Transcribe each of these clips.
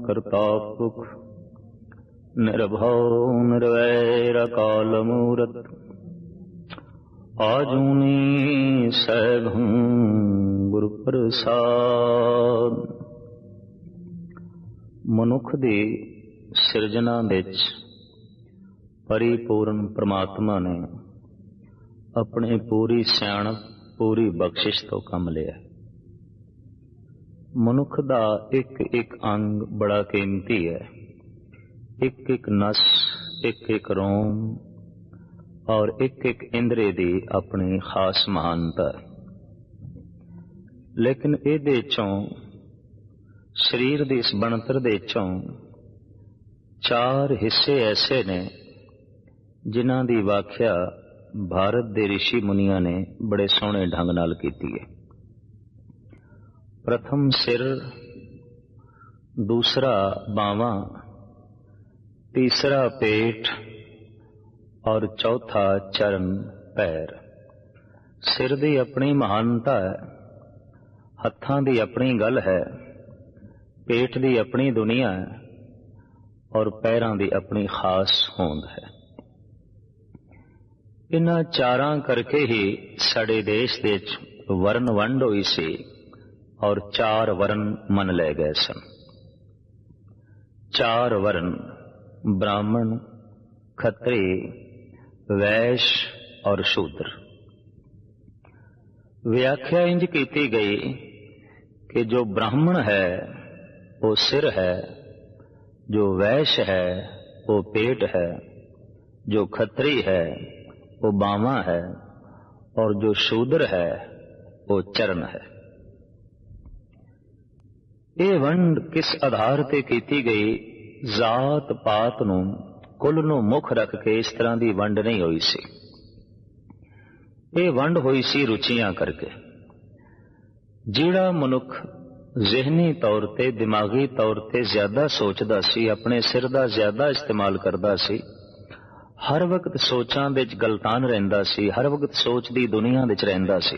ਕਰਤਾ ਪੁਰਖ ਨਿਰਭਉ ਨਿਰਵੈਰ ਅਕਾਲ ਮੂਰਤ ਆਜੂਨੀ ਸੈਭੰ ਗੁਰ ਪ੍ਰਸਾਦ। ਮਨੁੱਖ ਦੀ ਸਿਰਜਣਾ ਵਿੱਚ ਪਰਿਪੂਰਨ ਪ੍ਰਮਾਤਮਾ ਨੇ ਆਪਣੀ ਪੂਰੀ ਸਿਆਣਪ ਪੂਰੀ ਬਖਸ਼ਿਸ਼ ਤੋਂ ਕੰਮ ਲਿਆ। ਮਨੁੱਖ ਦਾ ਇੱਕ ਇੱਕ ਅੰਗ ਬੜਾ ਕੀਮਤੀ ਹੈ, ਇੱਕ ਇੱਕ ਨਸ, ਇੱਕ ਇੱਕ ਰੋਮ ਔਰ ਇੱਕ ਇੱਕ ਇੰਦਰੀ ਦੀ ਆਪਣੀ ਖਾਸ ਮਹਾਨਤਾ। ਲੇਕਿਨ ਇਹਦੇ ਚੋਂ ਸਰੀਰ ਦੀ ਇਸ ਬਣਤਰ ਦੇ ਚੋਂ 4 ਹਿੱਸੇ ਐਸੇ ਨੇ ਜਿਨ੍ਹਾਂ ਦੀ ਵਾਖਿਆ ਭਾਰਤ ਦੇ ਰਿਸ਼ੀ ਮੁਨੀਆਂ ਨੇ ਬੜੇ ਸੋਹਣੇ ਢੰਗ ਨਾਲ ਕੀਤੀ ਹੈ। ਪ੍ਰਥਮ ਸਿਰ, ਦੂਸਰਾ ਬਾਹਾਂ, ਤੀਸਰਾ ਪੇਟ ਔਰ ਚੌਥਾ ਚਰਨ ਪੈਰ। ਸਿਰ ਦੀ ਆਪਣੀ ਮਹਾਨਤਾ ਹੈ, ਹੱਥਾਂ ਦੀ ਆਪਣੀ ਗੱਲ ਹੈ, ਪੇਟ ਦੀ ਆਪਣੀ ਦੁਨੀਆ ਹੈ ਔਰ ਪੈਰਾਂ ਦੀ ਆਪਣੀ ਖਾਸ ਹੋਂਦ ਹੈ। ਇਹਨਾਂ ਚਾਰਾਂ ਕਰਕੇ ਹੀ ਸਾਡੇ ਦੇਸ਼ ਦੇ ਵਿੱਚ ਵਰਨ ਵੰਡ ਹੋਈ ਸੀ ਔਰ 4 ਵਰਨ ਮੰਨ ਲਏ ਗਏ ਸਨ। 4 ਵਰਨ ਬ੍ਰਾਹਮਣ, ਖੱਤਰੀ, ਵੈਸ਼ ਔਰ ਸ਼ੂਦਰ। ਵਿਆਖਿਆ ਇੰਜ ਕੀਤੀ ਗਈ ਕਿ ਜੋ ਬ੍ਰਾਹਮਣ ਹੈ ਉਹ ਸਿਰ ਹੈ, ਜੋ ਵੈਸ਼ ਹੈ ਉਹ ਪੇਟ ਹੈ, ਜੋ ਖੱਤਰੀ ਹੈ ਉਹ ਬਾਹਾਂ ਹੈ ਔਰ ਜੋ ਸ਼ੂਦਰ ਹੈ ਉਹ ਚਰਨ ਹੈ। ਇਹ ਵੰਡ ਕਿਸ ਆਧਾਰ ਤੇ ਕੀਤੀ ਗਈ? ਜ਼ਾਤ ਪਾਤ ਨੂੰ, ਕੁੱਲ ਨੂੰ ਮੁੱਖ ਰੱਖ ਕੇ ਇਸ ਤਰ੍ਹਾਂ ਦੀ ਵੰਡ ਨਹੀਂ ਹੋਈ ਸੀ। ਇਹ ਵੰਡ ਹੋਈ ਸੀ ਰੁਚੀਆਂ ਕਰਕੇ। ਜਿਹੜਾ ਮਨੁੱਖ ਜ਼ਿਹਨੀ ਤੌਰ ਤੇ, ਦਿਮਾਗੀ ਤੌਰ ਤੇ ਜ਼ਿਆਦਾ ਸੋਚਦਾ ਸੀ, ਆਪਣੇ ਸਿਰ ਦਾ ਜ਼ਿਆਦਾ ਇਸਤੇਮਾਲ ਕਰਦਾ ਸੀ, ਹਰ ਵਕਤ ਸੋਚਾਂ ਵਿੱਚ ਗਲਤਾਨ ਰਹਿੰਦਾ ਸੀ, ਹਰ ਵਕਤ ਸੋਚ ਦੀ ਦੁਨੀਆ ਵਿੱਚ ਰਹਿੰਦਾ ਸੀ।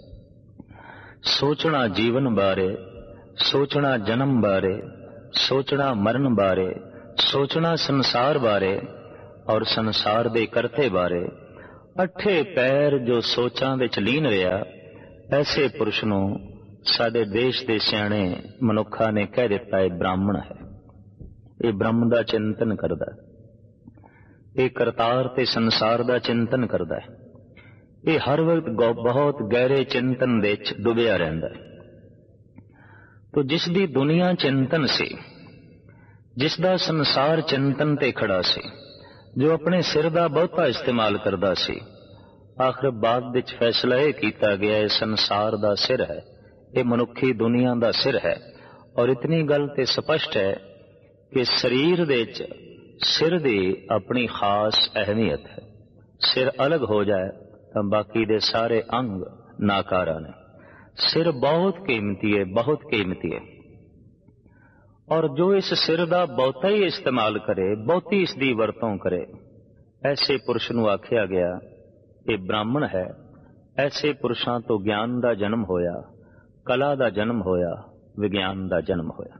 ਸੋਚਣਾ ਜੀਵਨ ਬਾਰੇ, ਸੋਚਣਾ ਜਨਮ ਬਾਰੇ, ਸੋਚਣਾ ਮਰਨ ਬਾਰੇ, ਸੋਚਣਾ ਸੰਸਾਰ ਬਾਰੇ ਔਰ ਸੰਸਾਰ ਦੇ ਕਰਤੇ ਬਾਰੇ। 8 ਪੈਰ ਜੋ ਸੋਚਾਂ ਵਿੱਚ ਲੀਨ ਰਿਹਾ, ਐਸੇ ਪੁਰਸ਼ ਨੂੰ ਸਾਡੇ ਦੇਸ਼ ਦੇ ਸਿਆਣੇ ਮਨੁੱਖਾਂ ਨੇ ਕਹਿ ਦਿੱਤਾ ਇਹ ਬ੍ਰਾਹਮਣ ਹੈ। ਇਹ ਬ੍ਰਹਮ ਦਾ ਚਿੰਤਨ ਕਰਦਾ ਹੈ, ਇਹ ਕਰਤਾਰ ਤੇ ਸੰਸਾਰ ਦਾ ਚਿੰਤਨ ਕਰਦਾ ਹੈ, ਇਹ ਹਰ ਵਕਤ ਬਹੁਤ ਗਹਿਰੇ ਚਿੰਤਨ ਵਿੱਚ ਡੁੱਬਿਆ ਰਹਿੰਦਾ ਹੈ। ਤੋ ਜਿਸ ਦੀ ਦੁਨੀਆ ਚਿੰਤਨ ਸੀ, ਜਿਸ ਦਾ ਸੰਸਾਰ ਚਿੰਤਨ ਤੇ ਖੜਾ ਸੀ, ਜੋ ਆਪਣੇ ਸਿਰ ਦਾ ਬਹੁਤਾ ਇਸਤੇਮਾਲ ਕਰਦਾ ਸੀ, ਆਖਰ ਬਾਅਦ ਵਿੱਚ ਫੈਸਲਾ ਇਹ ਕੀਤਾ ਗਿਆ ਇਹ ਸੰਸਾਰ ਦਾ ਸਿਰ ਹੈ, ਇਹ ਮਨੁੱਖੀ ਦੁਨੀਆ ਦਾ ਸਿਰ ਹੈ। ਔਰ ਇਤਨੀ ਗੱਲ ਤੇ ਸਪਸ਼ਟ ਹੈ ਕਿ ਸਰੀਰ ਦੇ ਵਿੱਚ ਸਿਰ ਦੀ ਆਪਣੀ ਖਾਸ ਅਹਿਮੀਅਤ ਹੈ। ਸਿਰ ਅਲੱਗ ਹੋ ਜਾਏ ਤਾਂ ਬਾਕੀ ਦੇ ਸਾਰੇ ਅੰਗ ਨਾਕਾਰਾ ਨੇ। ਸਿਰ ਬਹੁਤ ਕੀਮਤੀ ਹੈ, ਬਹੁਤ ਕੀਮਤੀ ਹੈ। ਔਰ ਜੋ ਇਸ ਸਿਰ ਦਾ ਬਹੁਤਾ ਹੀ ਇਸਤੇਮਾਲ ਕਰੇ, ਬਹੁਤੀ ਇਸ ਦੀ ਵਰਤੋਂ ਕਰੇ, ਐਸੇ ਪੁਰਸ਼ ਨੂੰ ਆਖਿਆ ਗਿਆ ਇਹ ਬ੍ਰਾਹਮਣ ਹੈ। ਐਸੇ ਪੁਰਸ਼ਾਂ ਤੋਂ ਗਿਆਨ ਦਾ ਜਨਮ ਹੋਇਆ, ਕਲਾ ਦਾ ਜਨਮ ਹੋਇਆ, ਵਿਗਿਆਨ ਦਾ ਜਨਮ ਹੋਇਆ।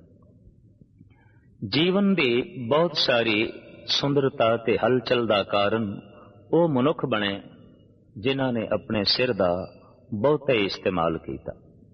ਜੀਵਨ ਦੀ ਬਹੁਤ ਸਾਰੀ ਸੁੰਦਰਤਾ ਤੇ ਹਲਚਲ ਦਾ ਕਾਰਨ ਉਹ ਮਨੁੱਖ ਬਣੇ ਜਿਨ੍ਹਾਂ ਨੇ ਆਪਣੇ ਸਿਰ ਦਾ ਬਹੁਤਾ ਹੀ ਇਸਤੇਮਾਲ ਕੀਤਾ।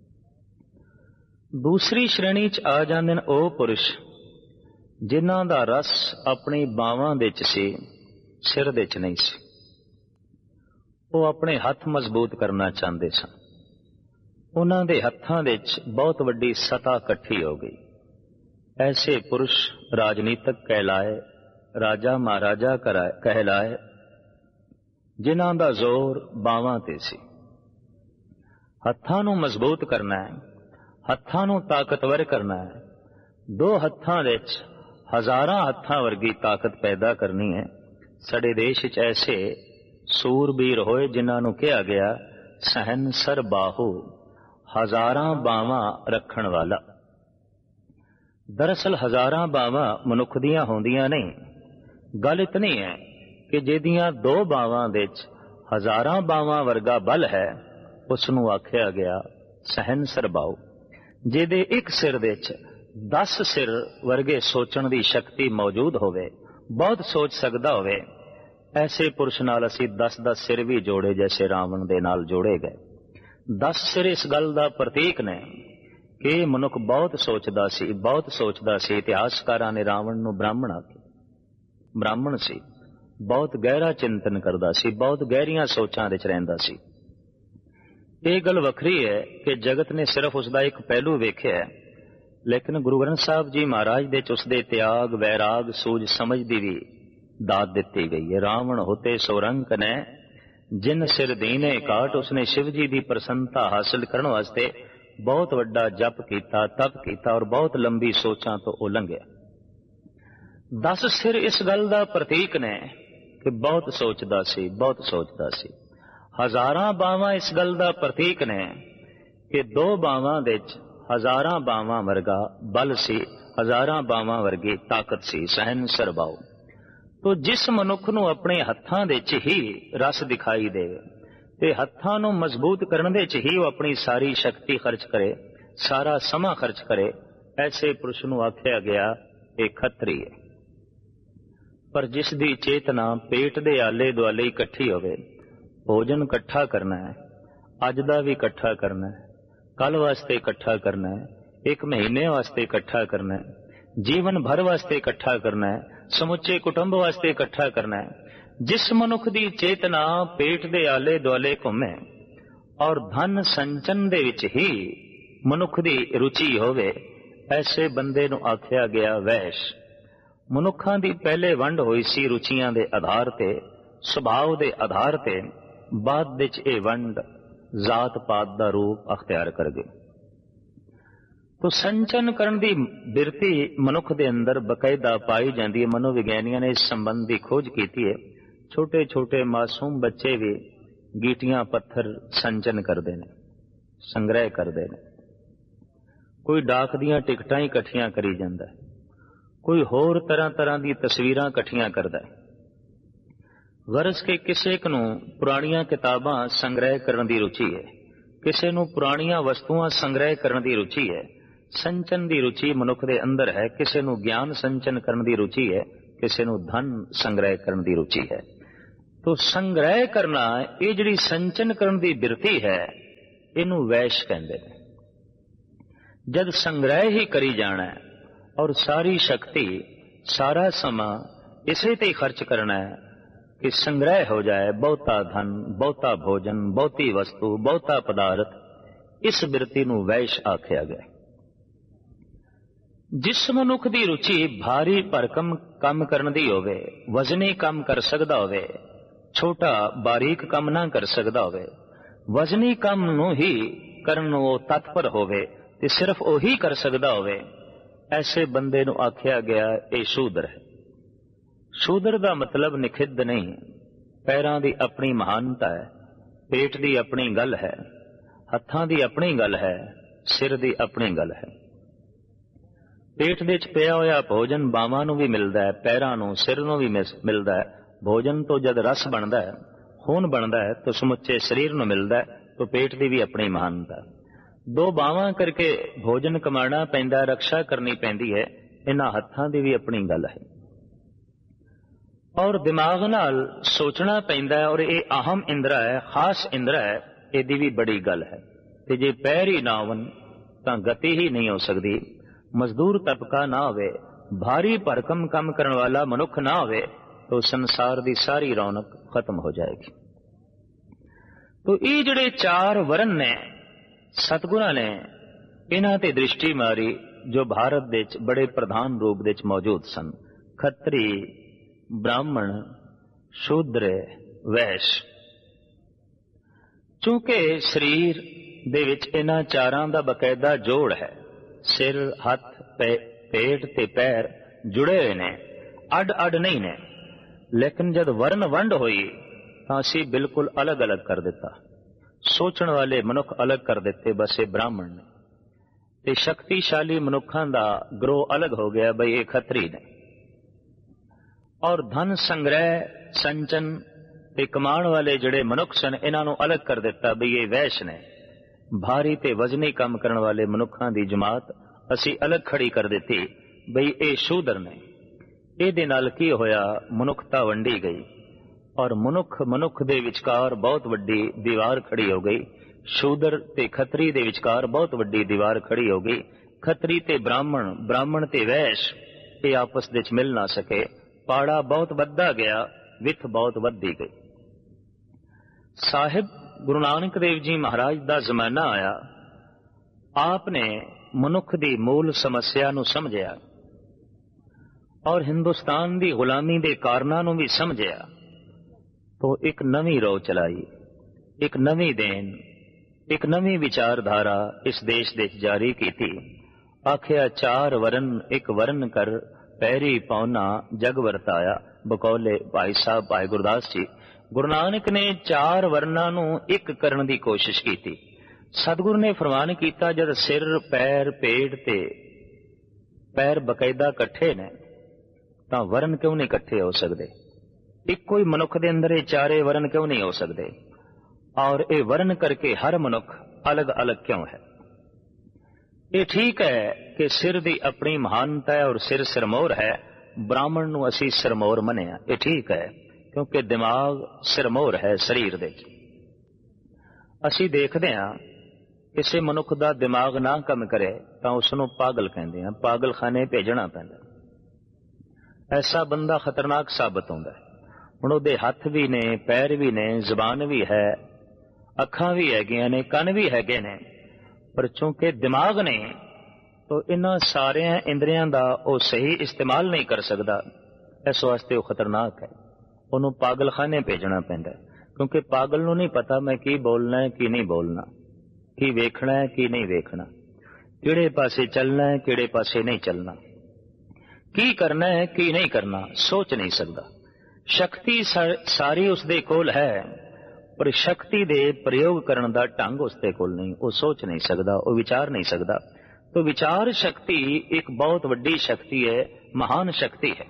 ਦੂਸਰੀ ਸ਼੍ਰੇਣੀ 'ਚ ਆ ਜਾਂਦੇ ਨੇ ਉਹ ਪੁਰਸ਼ ਜਿਨ੍ਹਾਂ ਦਾ ਰਸ ਆਪਣੀ ਬਾਹਾਂ ਵਿੱਚ ਸੀ, ਸਿਰ ਦੇ 'ਚ ਨਹੀਂ ਸੀ। ਉਹ ਆਪਣੇ ਹੱਥ ਮਜ਼ਬੂਤ ਕਰਨਾ ਚਾਹੁੰਦੇ ਸਨ। ਉਹਨਾਂ ਦੇ ਹੱਥਾਂ ਵਿੱਚ ਬਹੁਤ ਵੱਡੀ ਸਤਾ ਇਕੱਠੀ ਹੋ ਗਈ। ਐਸੇ ਪੁਰਸ਼ ਰਾਜਨੀਤਕ ਕਹਿਲਾਏ, ਰਾਜਾ ਮਹਾਰਾਜਾ ਕਹਿਲਾਏ, ਜਿਨ੍ਹਾਂ ਦਾ ਜ਼ੋਰ ਬਾਹਾਂ ਤੇ ਸੀ। ਹੱਥਾਂ ਨੂੰ ਮਜ਼ਬੂਤ ਕਰਨਾ ਹੈ, ਹੱਥਾਂ ਨੂੰ ਤਾਕਤਵਰ ਕਰਨਾ ਹੈ। 2 ਹੱਥਾਂ ਵਿੱਚ ਹਜ਼ਾਰਾਂ ਹੱਥਾਂ ਵਰਗੀ ਤਾਕਤ ਪੈਦਾ ਕਰਨੀ ਹੈ। ਸਾਡੇ ਦੇਸ਼ ਵਿੱਚ ਐਸੇ ਸੂਰਬੀਰ ਹੋਏ ਜਿਨ੍ਹਾਂ ਨੂੰ ਕਿਹਾ ਗਿਆ ਸਹਿਨਸਰ ਬਾਹੂ, ਹਜ਼ਾਰਾਂ ਬਾਹਾਂ ਰੱਖਣ ਵਾਲਾ। ਦਰਅਸਲ ਹਜ਼ਾਰਾਂ ਬਾਹਾਂ ਮਨੁੱਖ ਦੀਆਂ ਹੁੰਦੀਆਂ ਨਹੀਂ। ਗੱਲ ਇਤਨੀ ਹੈ ਕਿ ਜਿਹਦੀਆਂ 2 ਬਾਹਾਂ ਵਿੱਚ ਹਜ਼ਾਰਾਂ ਬਾਹਾਂ ਵਰਗਾ ਬਲ ਹੈ, ਉਸ ਨੂੰ ਆਖਿਆ ਗਿਆ ਸਹਿਨਸਰ ਬਾਹੂ। ਜਿਹਦੇ ਇੱਕ ਸਿਰ ਵਿੱਚ 10 ਸਿਰ ਵਰਗੇ ਸੋਚਣ ਦੀ ਸ਼ਕਤੀ ਮੌਜੂਦ ਹੋਵੇ, ਬਹੁਤ ਸੋਚ ਸਕਦਾ ਹੋਵੇ, ਐਸੇ ਪੁਰਸ਼ ਨਾਲ ਅਸੀਂ 10 ਸਿਰ ਵੀ ਜੋੜੇ ਜੈਸੇ ਰਾਵਣ ਦੇ ਨਾਲ ਜੋੜੇ ਗਏ। 10 ਸਿਰ ਇਸ ਗੱਲ ਦਾ ਪ੍ਰਤੀਕ ਨੇ ਕਿ ਇਹ ਮਨੁੱਖ ਬਹੁਤ ਸੋਚਦਾ ਸੀ, ਬਹੁਤ ਸੋਚਦਾ ਸੀ। ਇਤਿਹਾਸਕਾਰਾਂ ਨੇ ਰਾਵਣ ਨੂੰ ਬ੍ਰਾਹਮਣ ਆਖਿਆ। ਬ੍ਰਾਹਮਣ ਸੀ, ਬਹੁਤ ਗਹਿਰਾ ਚਿੰਤਨ ਕਰਦਾ ਸੀ, ਬਹੁਤ ਗਹਿਰੀਆਂ ਸੋਚਾਂ ਵਿੱਚ ਰਹਿੰਦਾ ਸੀ। ਇਹ ਗੱਲ ਵੱਖਰੀ ਹੈ ਕਿ ਜਗਤ ਨੇ ਸਿਰਫ ਉਸ ਦਾ ਇੱਕ ਪਹਿਲੂ ਵੇਖਿਆ, ਲੇਕਿਨ ਗੁਰੂ ਗ੍ਰੰਥ ਸਾਹਿਬ ਜੀ ਮਹਾਰਾਜ ਦੇ ਚ ਉਸਦੇ ਤਿਆਗ, ਵੈਰਾਗ, ਸੂਝ ਸਮਝ ਦੀ ਵੀ ਦਾਤ ਦਿੱਤੀ ਗਈ ਹੈ। ਰਾਵਣ ਹੋਤੇ ਸੋ ਰੰਕ ਨੇ ਜਿਨ ਸਿਰ ਦੀਨੇ ਕਾਟ। ਉਸਨੇ ਸ਼ਿਵ ਜੀ ਦੀ ਪ੍ਰਸੰਨਤਾ ਹਾਸਲ ਕਰਨ ਵਾਸਤੇ ਬਹੁਤ ਵੱਡਾ ਜਪ ਕੀਤਾ, ਤਪ ਕੀਤਾ ਔਰ ਬਹੁਤ ਲੰਬੀ ਸੋਚਾਂ ਤੋਂ ਉਹ ਲੰਘਿਆ। 10 ਸਿਰ ਇਸ ਗੱਲ ਦਾ ਪ੍ਰਤੀਕ ਨੇ ਕਿ ਬਹੁਤ ਸੋਚਦਾ ਸੀ, ਬਹੁਤ ਸੋਚਦਾ ਸੀ। 1000 ਬਾਵਾਂ ਇਸ ਗੱਲ ਦਾ ਪ੍ਰਤੀਕ ਨੇ ਕਿ 2 ਬਾਵਾਂ ਵਿੱਚ 1000 ਬਾਵਾਂ ਵਰਗਾ ਬਲ ਸੀ, 1000 ਬਾਵਾਂ ਵਰਗੀ ਤਾਕਤ ਸੀ, ਸਹਿਨ ਸਰਬਾਉ। ਤੋ ਜਿਸ ਮਨੁੱਖ ਨੂੰ ਆਪਣੇ ਹੱਥਾਂ ਦੇ ਵਿੱਚ ਹੀ ਰਸ ਦਿਖਾਈ ਦੇਵੇ ਤੇ ਹੱਥਾਂ ਨੂੰ ਮਜ਼ਬੂਤ ਕਰਨ ਦੇ ਵਿੱਚ ਹੀ ਉਹ ਆਪਣੀ ਸਾਰੀ ਸ਼ਕਤੀ ਖਰਚ ਕਰੇ, ਸਾਰਾ ਸਮਾਂ ਖਰਚ ਕਰੇ, ਐਸੇ ਪੁਰਸ਼ ਨੂੰ ਆਖਿਆ ਗਿਆ ਇਹ ਖੱਤਰੀ ਹੈ। ਪਰ ਜਿਸ ਦੀ ਚੇਤਨਾ ਪੇਟ ਦੇ ਆਲੇ ਦੁਆਲੇ ਇਕੱਠੀ ਹੋਵੇ, ਭੋਜਨ ਇਕੱਠਾ ਕਰਨਾ ਹੈ, ਅੱਜ ਦਾ ਵੀ ਇਕੱਠਾ ਕਰਨਾ ਹੈ, ਕੱਲ ਵਾਸਤੇ ਇਕੱਠਾ ਕਰਨਾ ਹੈ, 1 ਮਹੀਨੇ ਵਾਸਤੇ ਇਕੱਠਾ ਕਰਨਾ ਹੈ, ਜੀਵਨ ਭਰ ਵਾਸਤੇ ਇਕੱਠਾ ਕਰਨਾ ਹੈ, ਸਮੁੱਚੇ ਕੁਟੁੰਬ ਵਾਸਤੇ ਇਕੱਠਾ ਕਰਨਾ ਹੈ। ਜਿਸ ਮਨੁੱਖ ਦੀ ਚੇਤਨਾ ਪੇਟ ਦੇ ਆਲੇ ਦੁਆਲੇ ਘੁੰਮੇ ਔਰ ਧਨ ਸੰਚਨ ਦੇ ਵਿੱਚ ਹੀ ਮਨੁੱਖ ਦੀ ਰੁਚੀ ਹੋਵੇ, ਐਸੇ ਬੰਦੇ ਨੂੰ ਆਖਿਆ ਗਿਆ ਵੈਸ਼। ਮਨੁੱਖਾਂ ਦੀ ਪਹਿਲੇ ਵੰਡ ਹੋਈ ਸੀ ਰੁਚੀਆਂ ਦੇ ਆਧਾਰ ਤੇ, ਸੁਭਾਅ ਦੇ ਆਧਾਰ ਤੇ। ਬਾਅਦ ਵਿੱਚ ਇਹ ਵੰਡ ਜ਼ਾਤ ਪਾਤ ਦਾ ਰੂਪ ਅਖਤਿਆਰ ਕਰ ਗਈ। ਤੋ ਸੰਚਨ ਕਰਨ ਦੀ ਬਿਰਤੀ ਮਨੁੱਖ ਦੇ ਅੰਦਰ ਬਕਾਇਦਾ ਪਾਈ ਜਾਂਦੀ ਹੈ। ਮਨੋਵਿਗਿਆਨੀਆਂ ਨੇ ਇਸ ਸੰਬੰਧ ਦੀ ਖੋਜ ਕੀਤੀ ਹੈ। ਛੋਟੇ ਛੋਟੇ ਮਾਸੂਮ ਬੱਚੇ ਵੀ ਗੀਟੀਆਂ ਪੱਥਰ ਸੰਚਨ ਕਰਦੇ ਨੇ, ਸੰਗ੍ਰਹਿ ਕਰਦੇ ਨੇ। ਕੋਈ ਡਾਕ ਦੀਆਂ ਟਿਕਟਾਂ ਹੀ ਇਕੱਠੀਆਂ ਕਰੀ ਜਾਂਦਾ ਹੈ, ਕੋਈ ਹੋਰ ਤਰ੍ਹਾਂ ਤਰ੍ਹਾਂ ਦੀ ਤਸਵੀਰਾਂ ਇਕੱਠੀਆਂ ਕਰਦਾ ਹੈ। ਗਰਜ਼ ਕੇ ਕਿਸੇ ਇੱਕ ਨੂੰ ਪੁਰਾਣੀਆਂ ਕਿਤਾਬਾਂ ਸੰਗ੍ਰਹਿ ਕਰਨ ਦੀ ਰੁਚੀ ਹੈ, ਕਿਸੇ ਨੂੰ ਪੁਰਾਣੀਆਂ ਵਸਤੂਆਂ ਸੰਗ੍ਰਹਿ ਕਰਨ ਦੀ ਰੁਚੀ ਹੈ। ਸੰਚਨ ਦੀ ਰੁਚੀ ਮਨੁੱਖ ਦੇ ਅੰਦਰ ਹੈ। ਕਿਸੇ ਨੂੰ ਗਿਆਨ ਸੰਚਨ ਕਰਨ ਦੀ ਰੁਚੀ ਹੈ, ਕਿਸੇ ਨੂੰ ਧਨ ਸੰਗ੍ਰਹਿ ਕਰਨ ਦੀ ਰੁਚੀ ਹੈ। ਤੋ ਸੰਗ੍ਰਹਿ ਕਰਨਾ, ਇਹ ਜਿਹੜੀ ਸੰਚਨ ਕਰਨ ਦੀ ਬਿਰਤੀ ਹੈ, ਇਹਨੂੰ ਵੈਸ਼ ਕਹਿੰਦੇ ਨੇ। ਜਦ ਸੰਗ੍ਰਹਿ ਹੀ ਕਰੀ ਜਾਣਾ ਔਰ ਸਾਰੀ ਸ਼ਕਤੀ, ਸਾਰਾ ਸਮਾਂ ਇਸੇ ਤੇ ਖਰਚ ਕਰਨਾ ਹੈ ਕਿ ਸੰਗ੍ਰਹਿ ਹੋ ਜਾਏ ਬਹੁਤਾ ਧਨ, ਬਹੁਤਾ ਭੋਜਨ, ਬਹੁਤੀ ਵਸਤੂ, ਬਹੁਤਾ ਪਦਾਰਥ, ਇਸ ਬਿਰਤੀ ਨੂੰ ਵੈਸ਼ ਆਖਿਆ ਗਿਆ। ਜਿਸ ਮਨੁੱਖ ਦੀ ਰੁਚੀ ਭਾਰੀ ਭਰਕਮ ਕੰਮ ਕਰਨ ਦੀ ਹੋਵੇ, ਵਜ਼ਨੀ ਕੰਮ ਕਰ ਸਕਦਾ ਹੋਵੇ, ਛੋਟਾ ਬਾਰੀਕ ਕੰਮ ਨਾ ਕਰ ਸਕਦਾ ਹੋਵੇ, ਵਜ਼ਨੀ ਕੰਮ ਨੂੰ ਹੀ ਕਰਨ ਨੂੰ ਉਹ ਤਤਪਰ ਹੋਵੇ ਤੇ ਸਿਰਫ ਉਹੀ ਕਰ ਸਕਦਾ ਹੋਵੇ, ਐਸੇ ਬੰਦੇ ਨੂੰ ਆਖਿਆ ਗਿਆ ਇਹ ਸ਼ੂਦਰ ਹੈ। ਸ਼ੂਦਰ ਦਾ ਮਤਲਬ ਨਿਖਿੱਧ ਨਹੀਂ, ਪੈਰਾਂ ਦੀ ਆਪਣੀ ਮਹਾਨਤਾ ਹੈ, ਪੇਟ ਦੀ ਆਪਣੀ ਗੱਲ ਹੈ, ਹੱਥਾਂ ਦੀ ਆਪਣੀ ਗੱਲ ਹੈ, ਸਿਰ ਦੀ ਆਪਣੀ ਗੱਲ ਹੈ। ਪੇਟ ਦੇ ਵਿੱਚ ਪਿਆ ਹੋਇਆ ਭੋਜਨ ਬਾਵਾਂ ਨੂੰ ਵੀ ਮਿਲਦਾ ਹੈ, ਪੈਰਾਂ ਨੂੰ, ਸਿਰ ਨੂੰ ਵੀ ਮਿਲਦਾ ਹੈ। ਭੋਜਨ ਤੋਂ ਜਦ ਰਸ ਬਣਦਾ ਹੈ, ਖੂਨ ਬਣਦਾ ਹੈ, ਤਾਂ ਸਮੁੱਚੇ ਸਰੀਰ ਨੂੰ ਮਿਲਦਾ ਹੈ। ਤਾਂ ਪੇਟ ਦੀ ਵੀ ਆਪਣੀ ਮਹਾਨਤਾ। 2 ਬਾਵਾਂ ਕਰਕੇ ਭੋਜਨ ਕਮਾਣਾ ਪੈਂਦਾ, ਰਕਸ਼ਾ ਕਰਨੀ ਪੈਂਦੀ ਹੈ। ਇਹਨਾਂ ਹੱਥਾਂ ਦੀ ਵੀ ਆਪਣੀ ਗੱਲ ਹੈ ਔਰ ਦਿਮਾਗ ਨਾਲ ਸੋਚਣਾ ਪੈਂਦਾ ਹੈ। ਔਰ ਇਹ ਅਹਮ ਇੰਦਰਾ ਹੈ, ਖਾਸ ਇੰਦਰਾ ਹੈ, ਇਹਦੀ ਵੀ ਬੜੀ ਗੱਲ ਹੈ। ਤੇ ਜੇ ਪੈਰ ਹੀ ਨਾ ਹੋਣ ਤਾਂ ਗਤੀ ਹੀ ਨਹੀਂ ਹੋ ਸਕਦੀ। ਮਜ਼ਦੂਰ ਤਬਕਾ ਨਾ ਹੋਵੇ, ਭਾਰੀ ਭਰਕਮ ਕੰਮ ਕਰਨ ਵਾਲਾ ਮਨੁੱਖ ਨਾ ਹੋਵੇ, ਤਾਂ ਸੰਸਾਰ ਦੀ ਸਾਰੀ ਰੌਣਕ ਖਤਮ ਹੋ ਜਾਏਗੀ। ਤੋ ਇਹ ਜਿਹੜੇ 4 ਵਰਨ ਨੇ, ਸਤਿਗੁਰਾਂ ਨੇ ਇਹਨਾਂ ਤੇ ਦ੍ਰਿਸ਼ਟੀ ਮਾਰੀ ਜੋ ਭਾਰਤ ਦੇ ਵਿੱਚ ਬੜੇ ਪ੍ਰਧਾਨ ਰੂਪ ਦੇ ਵਿੱਚ ਮੌਜੂਦ ਸਨ। ਖੱਤਰੀ, ਬ੍ਰਾਹਮਣ, ਸ਼ੂਦਰ, ਵੈਸ਼। ਚੂੰਕਿ ਸਰੀਰ ਦੇ ਵਿੱਚ ਇਹਨਾਂ 4 ਦਾ ਬਕਾਇਦਾ ਜੋੜ ਹੈ, ਸਿਰ, ਹੱਥ, ਪੇਟ ਤੇ ਪੈਰ ਜੁੜੇ ਹੋਏ ਨੇ, ਅੱਡ ਅੱਡ ਨਹੀਂ ਨੇ। ਲੇਕਿਨ ਜਦ ਵਰਨ ਵੰਡ ਹੋਈ ਤਾਂ ਅਸੀਂ ਬਿਲਕੁਲ ਅਲੱਗ ਅਲੱਗ ਕਰ ਦਿੱਤਾ। ਸੋਚਣ ਵਾਲੇ ਮਨੁੱਖ ਅਲੱਗ ਕਰ ਦਿੱਤੇ, ਬਸ ਇਹ ਬ੍ਰਾਹਮਣ ਨੇ। ਤੇ ਸ਼ਕਤੀਸ਼ਾਲੀ ਮਨੁੱਖਾਂ ਦਾ ਗਰੋਹ ਅਲੱਗ ਹੋ ਗਿਆ, ਬਈ ਇਹ ਖੱਤਰੀ ਨੇ। ਔਰ ਧਨ ਸੰਗ੍ਰਹਿ, ਸੰਚਨ ਤੇ ਕਮਾਉਣ ਵਾਲੇ ਜਿਹੜੇ ਮਨੁੱਖ ਸਨ, ਇਹਨਾਂ ਨੂੰ ਅਲੱਗ ਕਰ ਦਿੱਤਾ, ਬਈ ਇਹ ਵੈਸ਼ ਨੇ। ਭਾਰੀ ਤੇ ਵਜ਼ਨੀ ਕੰਮ ਕਰਨ ਵਾਲੇ ਮਨੁੱਖਾਂ ਦੀ ਜਮਾਤ ਅਸੀਂ ਅਲੱਗ ਖੜੀ ਕਰ ਦਿੱਤੀ ਬਈ ਇਹ ਸ਼ੂਦਰ ਨੇ। ਇਹਦੇ ਨਾਲ ਕੀ ਹੋਇਆ? ਮਨੁੱਖਤਾ ਵੰਡੀ ਗਈ ਔਰ ਮਨੁੱਖ ਦੇ ਵਿਚਕਾਰ ਬਹੁਤ ਵੱਡੀ ਦੀਵਾਰ ਖੜੀ ਹੋ ਗਈ। ਸ਼ੂਦਰ ਤੇ ਖੱਤਰੀ ਦੇ ਵਿਚਕਾਰ ਬਹੁਤ ਵੱਡੀ ਦੀਵਾਰ ਖੜੀ ਹੋ ਗਈ। ਖੱਤਰੀ ਤੇ ਬ੍ਰਾਹਮਣ ਤੇ ਵੈਸ਼ ਇਹ ਆਪਸ ਵਿੱਚ ਮਿਲ ਨਾ ਸਕੇ। ਪਾੜਾ ਬਹੁਤ ਵੱਧਦਾ ਗਿਆ, ਵਿੱਥ ਬਹੁਤ ਵੱਧਦੀ ਗਈ। ਸਾਹਿਬ ਗੁਰੂ ਨਾਨਕ ਦੇਵ ਜੀ ਮਹਾਰਾਜ ਦਾ ਜ਼ਮਾਨਾ ਆਇਆ। ਆਪ ਨੇ ਮਨੁੱਖ ਦੀ ਮੂਲ ਸਮੱਸਿਆ ਨੂੰ ਸਮਝਿਆ ਔਰ ਹਿੰਦੁਸਤਾਨ ਦੀ ਗੁਲਾਮੀ ਦੇ ਕਾਰਨਾਂ ਨੂੰ ਵੀ ਸਮਝਿਆ ਤੋਂ ਇੱਕ ਨਵੀਂ ਰੋਹ ਚਲਾਈ, ਇੱਕ ਨਵੀਂ ਦੇਨ, ਇੱਕ ਨਵੀਂ ਵਿਚਾਰਧਾਰਾ ਇਸ ਦੇਸ਼ ਦੇ ਜਾਰੀ ਕੀਤੀ। ਆਖਿਆ ਚਾਰ ਵਰਨ ਇੱਕ ਵਰਨ ਕਰ, ਪੈਰੀ ਪੌਨਾ ਜਗ ਵਰਤਾਇਆ। ਬਕੌਲੇ ਭਾਈ ਸਾਹਿਬ ਭਾਈ ਗੁਰਦਾਸ ਜੀ। ਗੁਰੂ ਨਾਨਕ ਨੇ ਚਾਰ ਵਰਨਾਂ ਨੂੰ ਇੱਕ ਕਰਨ ਦੀ ਕੋਸ਼ਿਸ਼ ਕੀਤੀ। ਸਤਿਗੁਰੂ ਨੇ ਫਰਮਾਨ ਕੀਤਾ, ਜਦ ਸਿਰ ਪੈਰ ਪੇਟ ਤੇ ਪੈਰ ਬਕਾਇਦਾ ਇਕੱਠੇ ਨੇ ਤਾਂ ਵਰਨ ਕਿਉਂ ਨਹੀਂ ਇਕੱਠੇ ਹੋ ਸਕਦੇ? ਇੱਕੋ ਹੀ ਮਨੁੱਖ ਦੇ ਅੰਦਰ ਇਹ ਚਾਰੇ ਵਰਨ ਕਿਉਂ ਨਹੀਂ ਹੋ ਸਕਦੇ? ਔਰ ਇਹ ਵਰਨ ਕਰਕੇ ਹਰ ਮਨੁੱਖ ਅਲੱਗ ਅਲੱਗ ਕਿਉਂ ਹੈ? ਇਹ ਠੀਕ ਹੈ ਕਿ ਸਿਰ ਦੀ ਆਪਣੀ ਮਹਾਨਤਾ ਹੈ ਔਰ ਸਿਰ ਸਿਰਮੌਰ ਹੈ। ਬ੍ਰਾਹਮਣ ਨੂੰ ਅਸੀਂ ਸਿਰਮੌਰ ਮੰਨਿਆ, ਇਹ ਠੀਕ ਹੈ, ਕਿਉਂਕਿ ਦਿਮਾਗ ਸਿਰਮੌਰ ਹੈ ਸਰੀਰ ਦੇ। ਅਸੀਂ ਦੇਖਦੇ ਹਾਂ ਕਿਸੇ ਮਨੁੱਖ ਦਾ ਦਿਮਾਗ ਨਾ ਕੰਮ ਕਰੇ ਤਾਂ ਉਸ ਨੂੰ ਪਾਗਲ ਕਹਿੰਦੇ ਹਾਂ, ਪਾਗਲਖਾਨੇ ਭੇਜਣਾ ਪੈਂਦਾ। ਐਸਾ ਬੰਦਾ ਖਤਰਨਾਕ ਸਾਬਤ ਹੁੰਦਾ ਹੈ। ਹੁਣ ਉਹਦੇ ਹੱਥ ਵੀ ਨੇ, ਪੈਰ ਵੀ ਨੇ, ਜ਼ੁਬਾਨ ਵੀ ਹੈ, ਅੱਖਾਂ ਵੀ ਹੈਗੀਆਂ ਨੇ, ਕੰਨ ਵੀ ਹੈਗੇ ਨੇ, ਪਰ ਚੂੰਕਿ ਦਿਮਾਗ ਨੇ ਤਾਂ ਇਹਨਾਂ ਸਾਰਿਆਂ ਇੰਦਰੀਆਂ ਦਾ ਉਹ ਸਹੀ ਇਸਤੇਮਾਲ ਨਹੀਂ ਕਰ ਸਕਦਾ। ਇਸ ਵਾਸਤੇ ਉਹ ਖਤਰਨਾਕ ਹੈ। ਉਹਨੂੰ ਪਾਗਲਖਾਨੇ ਭੇਜਣਾ ਪੈਂਦਾ, ਕਿਉਂਕਿ ਪਾਗਲ ਨੂੰ ਨਹੀਂ ਪਤਾ ਮੈਂ ਕੀ ਬੋਲਣਾ ਹੈ ਕੀ ਨਹੀਂ ਬੋਲਣਾ, ਕੀ ਵੇਖਣਾ ਹੈ ਕੀ ਨਹੀਂ ਵੇਖਣਾ, ਕਿਹੜੇ ਪਾਸੇ ਚੱਲਣਾ ਹੈ ਕਿਹੜੇ ਪਾਸੇ ਨਹੀਂ ਚੱਲਣਾ, ਕੀ ਕਰਨਾ ਹੈ ਕੀ ਨਹੀਂ ਕਰਨਾ, ਸੋਚ ਨਹੀਂ ਸਕਦਾ। ਸ਼ਕਤੀ ਸਾਰੀ ਉਸਦੇ ਕੋਲ ਹੈ, ਪਰ ਸ਼ਕਤੀ ਦੇ ਪ੍ਰਯੋਗ ਕਰਨ ਦਾ ਢੰਗ ਉਸਦੇ ਕੋਲ ਨਹੀਂ। ਉਹ ਸੋਚ ਨਹੀਂ ਸਕਦਾ, ਉਹ ਵਿਚਾਰ ਨਹੀਂ ਸਕਦਾ। तो विचार शक्ति एक बहुत वड्डी शक्ति है, महान शक्ति है।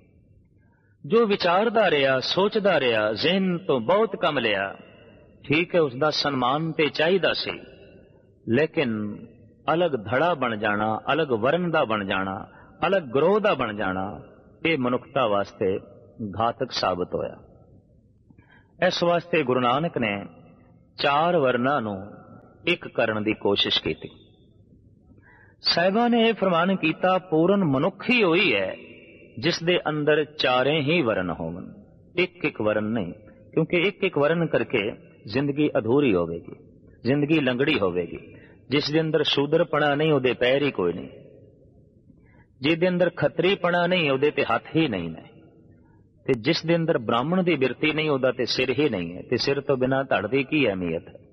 जो विचारदा रहा, सोचदा रहा, ज़हन तो बहुत कम लिया, ठीक है, उसका सन्मान ते चाहिदा सी, लेकिन अलग धड़ा बन जाना, अलग वर्ण दा बन जाना, अलग ग्रोह दा बन जाना, ये मनुखता वास्ते घातक साबित होया। इस वास्ते गुरु नानक ने चार वर्णा नूं एक करन दी कोशिश की। साहिबा ने यह फरमान किया, पूर्ण मनुख ही होई है जिस दे अंदर चारे ही वर्ण होवन, एक एक वर्ण नहीं, क्योंकि एक एक वर्ण करके जिंदगी अधूरी होवेगी, जिंदगी लंगड़ी होवेगी। जिस दे अंदर शूदरपना नहीं उहदे पैर ही कोई नहीं, जिसदे अंदर खतरीपना नहीं उहदे ते हथ ही नहीं ने, ते जिस दे अंदर ब्राह्मण दी बिरती नहीं उहदा ते सिर ही नहीं है। ते सिर तो बिना धड़ दी की अहमियत है?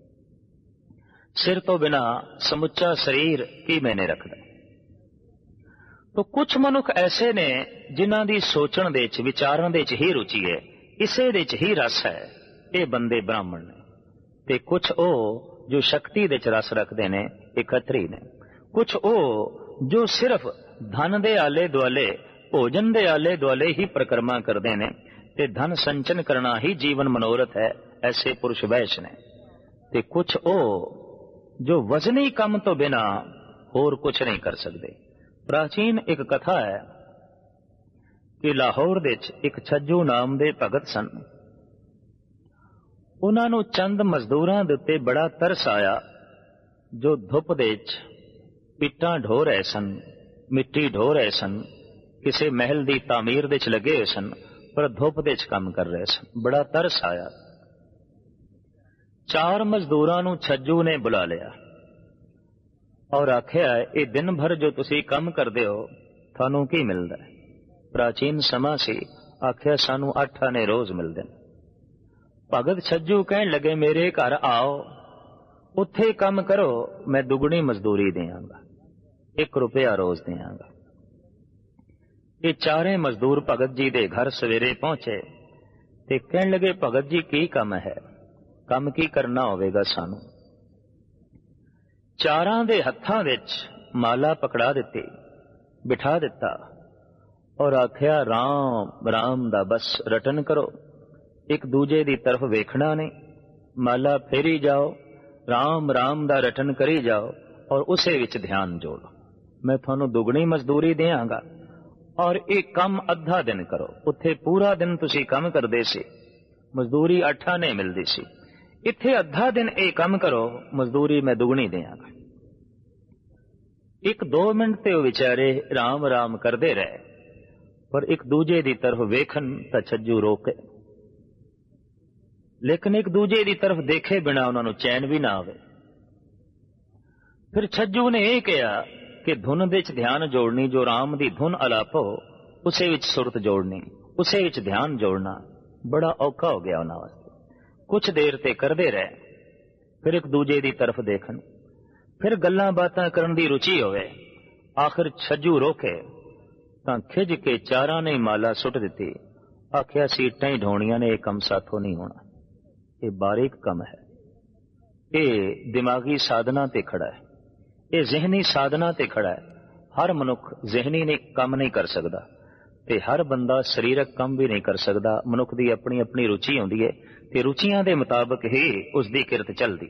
सिर तो बिना समुच्चा शरीर की मैंने रखदा। तो कुछ मनुख ऐसे ने जिन्हां दी सोचण दे च विचारण दे च ही रुचि है, इसे दे च ही रस है, ये बंदे ब्राह्मण ने। ते कुछ ओ जो शक्ति दे च रस रखते ने, ये खतरी ने। कुछ ओ जो सिर्फ धन दे आले दुआले, भोजन दे आले दुआले ही परिक्रमा करते ने, ते धन संचन करना ही जीवन मनोरथ है, ऐसे पुरुष वैश्य ने। ते कुछ ओ जो वजनी कम तो बिना होर कुछ नहीं कर सकते। प्राचीन एक कथा है कि लाहौर दे एक छज्जू नाम दे भगत सन। उन्हां नूं चंद मजदूरां दे उत्ते बड़ा तरस आया जो धुप दे पिट्टां ढो रहे सन, मिट्टी ढो रहे सन, किसी महल की तामीर दे लगे हुए सन, पर धुप दे काम कर रहे सन। बड़ा तरस आया। चार मजदूरां नूं छज्जू ने बुला लिया और आख्या, ये दिन भर जो तुसी काम करदे हो थानू की मिलदा है? प्राचीन समा सी, आख्या सानू 8 आने रोज मिलदे ने। भगत छज्जू कहन लगे, मेरे घर आओ, उत्थे काम करो, मैं दुगनी मजदूरी देंगा, 1 रुपया रोज देंगा। ये चारे मजदूर भगत जी दे घर सवेरे पहुंचे ते कहन लगे, भगत जी की काम है, काम की करना होवेगा सानू? चारां दे हत्थां विच माला पकड़ा दिती, बिठा दिता और आख्या, राम राम दा बस रटन करो, एक दूजे दी तरफ वेखना नहीं, माला फेरी जाओ, राम राम दा रटन करी जाओ और उसे विच ध्यान जोड़ो। मैं थानू दुगनी मजदूरी देंगा और ये काम अद्धा दिन करो। उत्थे पूरा दिन तुसी काम करदे सी, मजदूरी 8 आने मिलदी सी। इत्थे अद्धा दिन ये काम करो, मजदूरी मैं दुगनी देंगा। 1-2 मिनट ते वो विचारे राम राम करदे रहे, पर एक दूजे दी तरफ वेखन तां छज्जू रोके, लेकिन एक दूजे दी तरफ देखे बिना उन्होंने चैन भी ना आवे। फिर छज्जू ने यह कहा कि धुन दे च ध्यान जोड़नी, जो राम दी धुन अलापो उसे विच सुरत जोड़नी, उसे विच ध्यान जोड़ना बड़ा औखा हो गया उन्हां वास्ते। कुछ देर ते करदे रहे, फिर एक दूजे दी तरफ देखन, फिर गल्लां बातां करन दी रुचि होवे। आखिर छज्जू रोके तां खिज के चारां ने माला सुट दिती। आखिया सीटां ही ढोणियां ने, यह कम साथों नहीं होना, ये बारीक कम है, ये दिमागी साधना ते खड़ा है, ये जहनी साधना ते खड़ा है। हर मनुख जहनी ने काम नहीं कर सकता ते हर बंदा शरीरक काम भी नहीं कर सकता। मनुख की अपनी अपनी रुचि होंदी है ते रुचियां दे मुताबिक ही उसकी किरत चलती।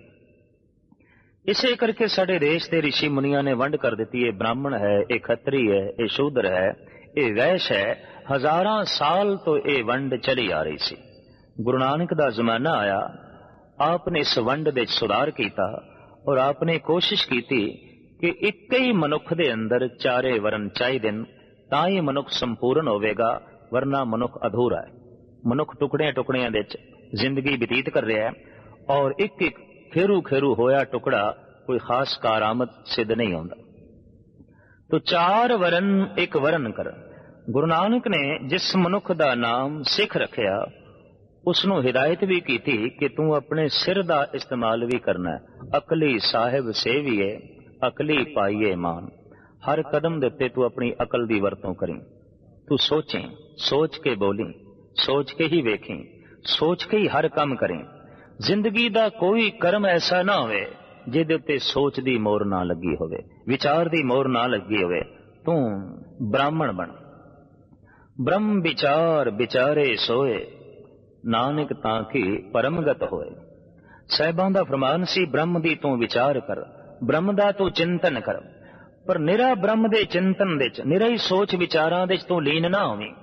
इसे करके साडे देश के ऋषि मुनिया ने वंड कर दी है, ब्राह्मण है, ये खत्री है, ये शूद्र है, ये वैश्य है। हजारां साल तो ये वंड चली आ रही सी। गुरु नानक दा जमाना आया, आपने इस वंड दे सुधार किया और आपने कोशिश की कि एक ही मनुख दे अंदर चारे वरण चाहिए, तां ही मनुख संपूर्ण होवेगा, वरना मनुख अधूरा है। मनुख टुकड़ियां टुकड़ियां दे जिंदगी बतीत कर रहा है और एक एक खेरू खेरू होया टुकड़ा कोई खास कारामद सिद्ध नहीं होता। तो 4 वरण एक वरण कर। गुरु नानक ने जिस मनुख दा नाम सिख रखिया, उसनों हिदायत भी की थी कि तू अपने सिर दा इस्तेमाल भी करना है। अकली साहिब सेविए, अकली पाइए मान। हर कदम दे उत्ते तू अपनी अकल दी वरतों करी। तू सोचें, सोच के बोली, सोच के ही वेखें, सोच के ही हर काम करें। जिंदगी दा कोई कर्म ऐसा ना होवे जिहदे उत्ते सोच दी मोहर ना लगी होवे, विचार दी मोहर ना लगी होवे। तू ब्राह्मण बन। ब्रह्म विचार विचारे सोए, नानक ताकि परमगत होए। साहिबां दा फरमान सी, ब्रह्म दी तू विचार कर, ब्रह्म दा तू चिंतन कर, पर निरा ब्रह्म दे चिंतन दे च, निरा ही सोच विचारां दे च तू लीन ना होवीं।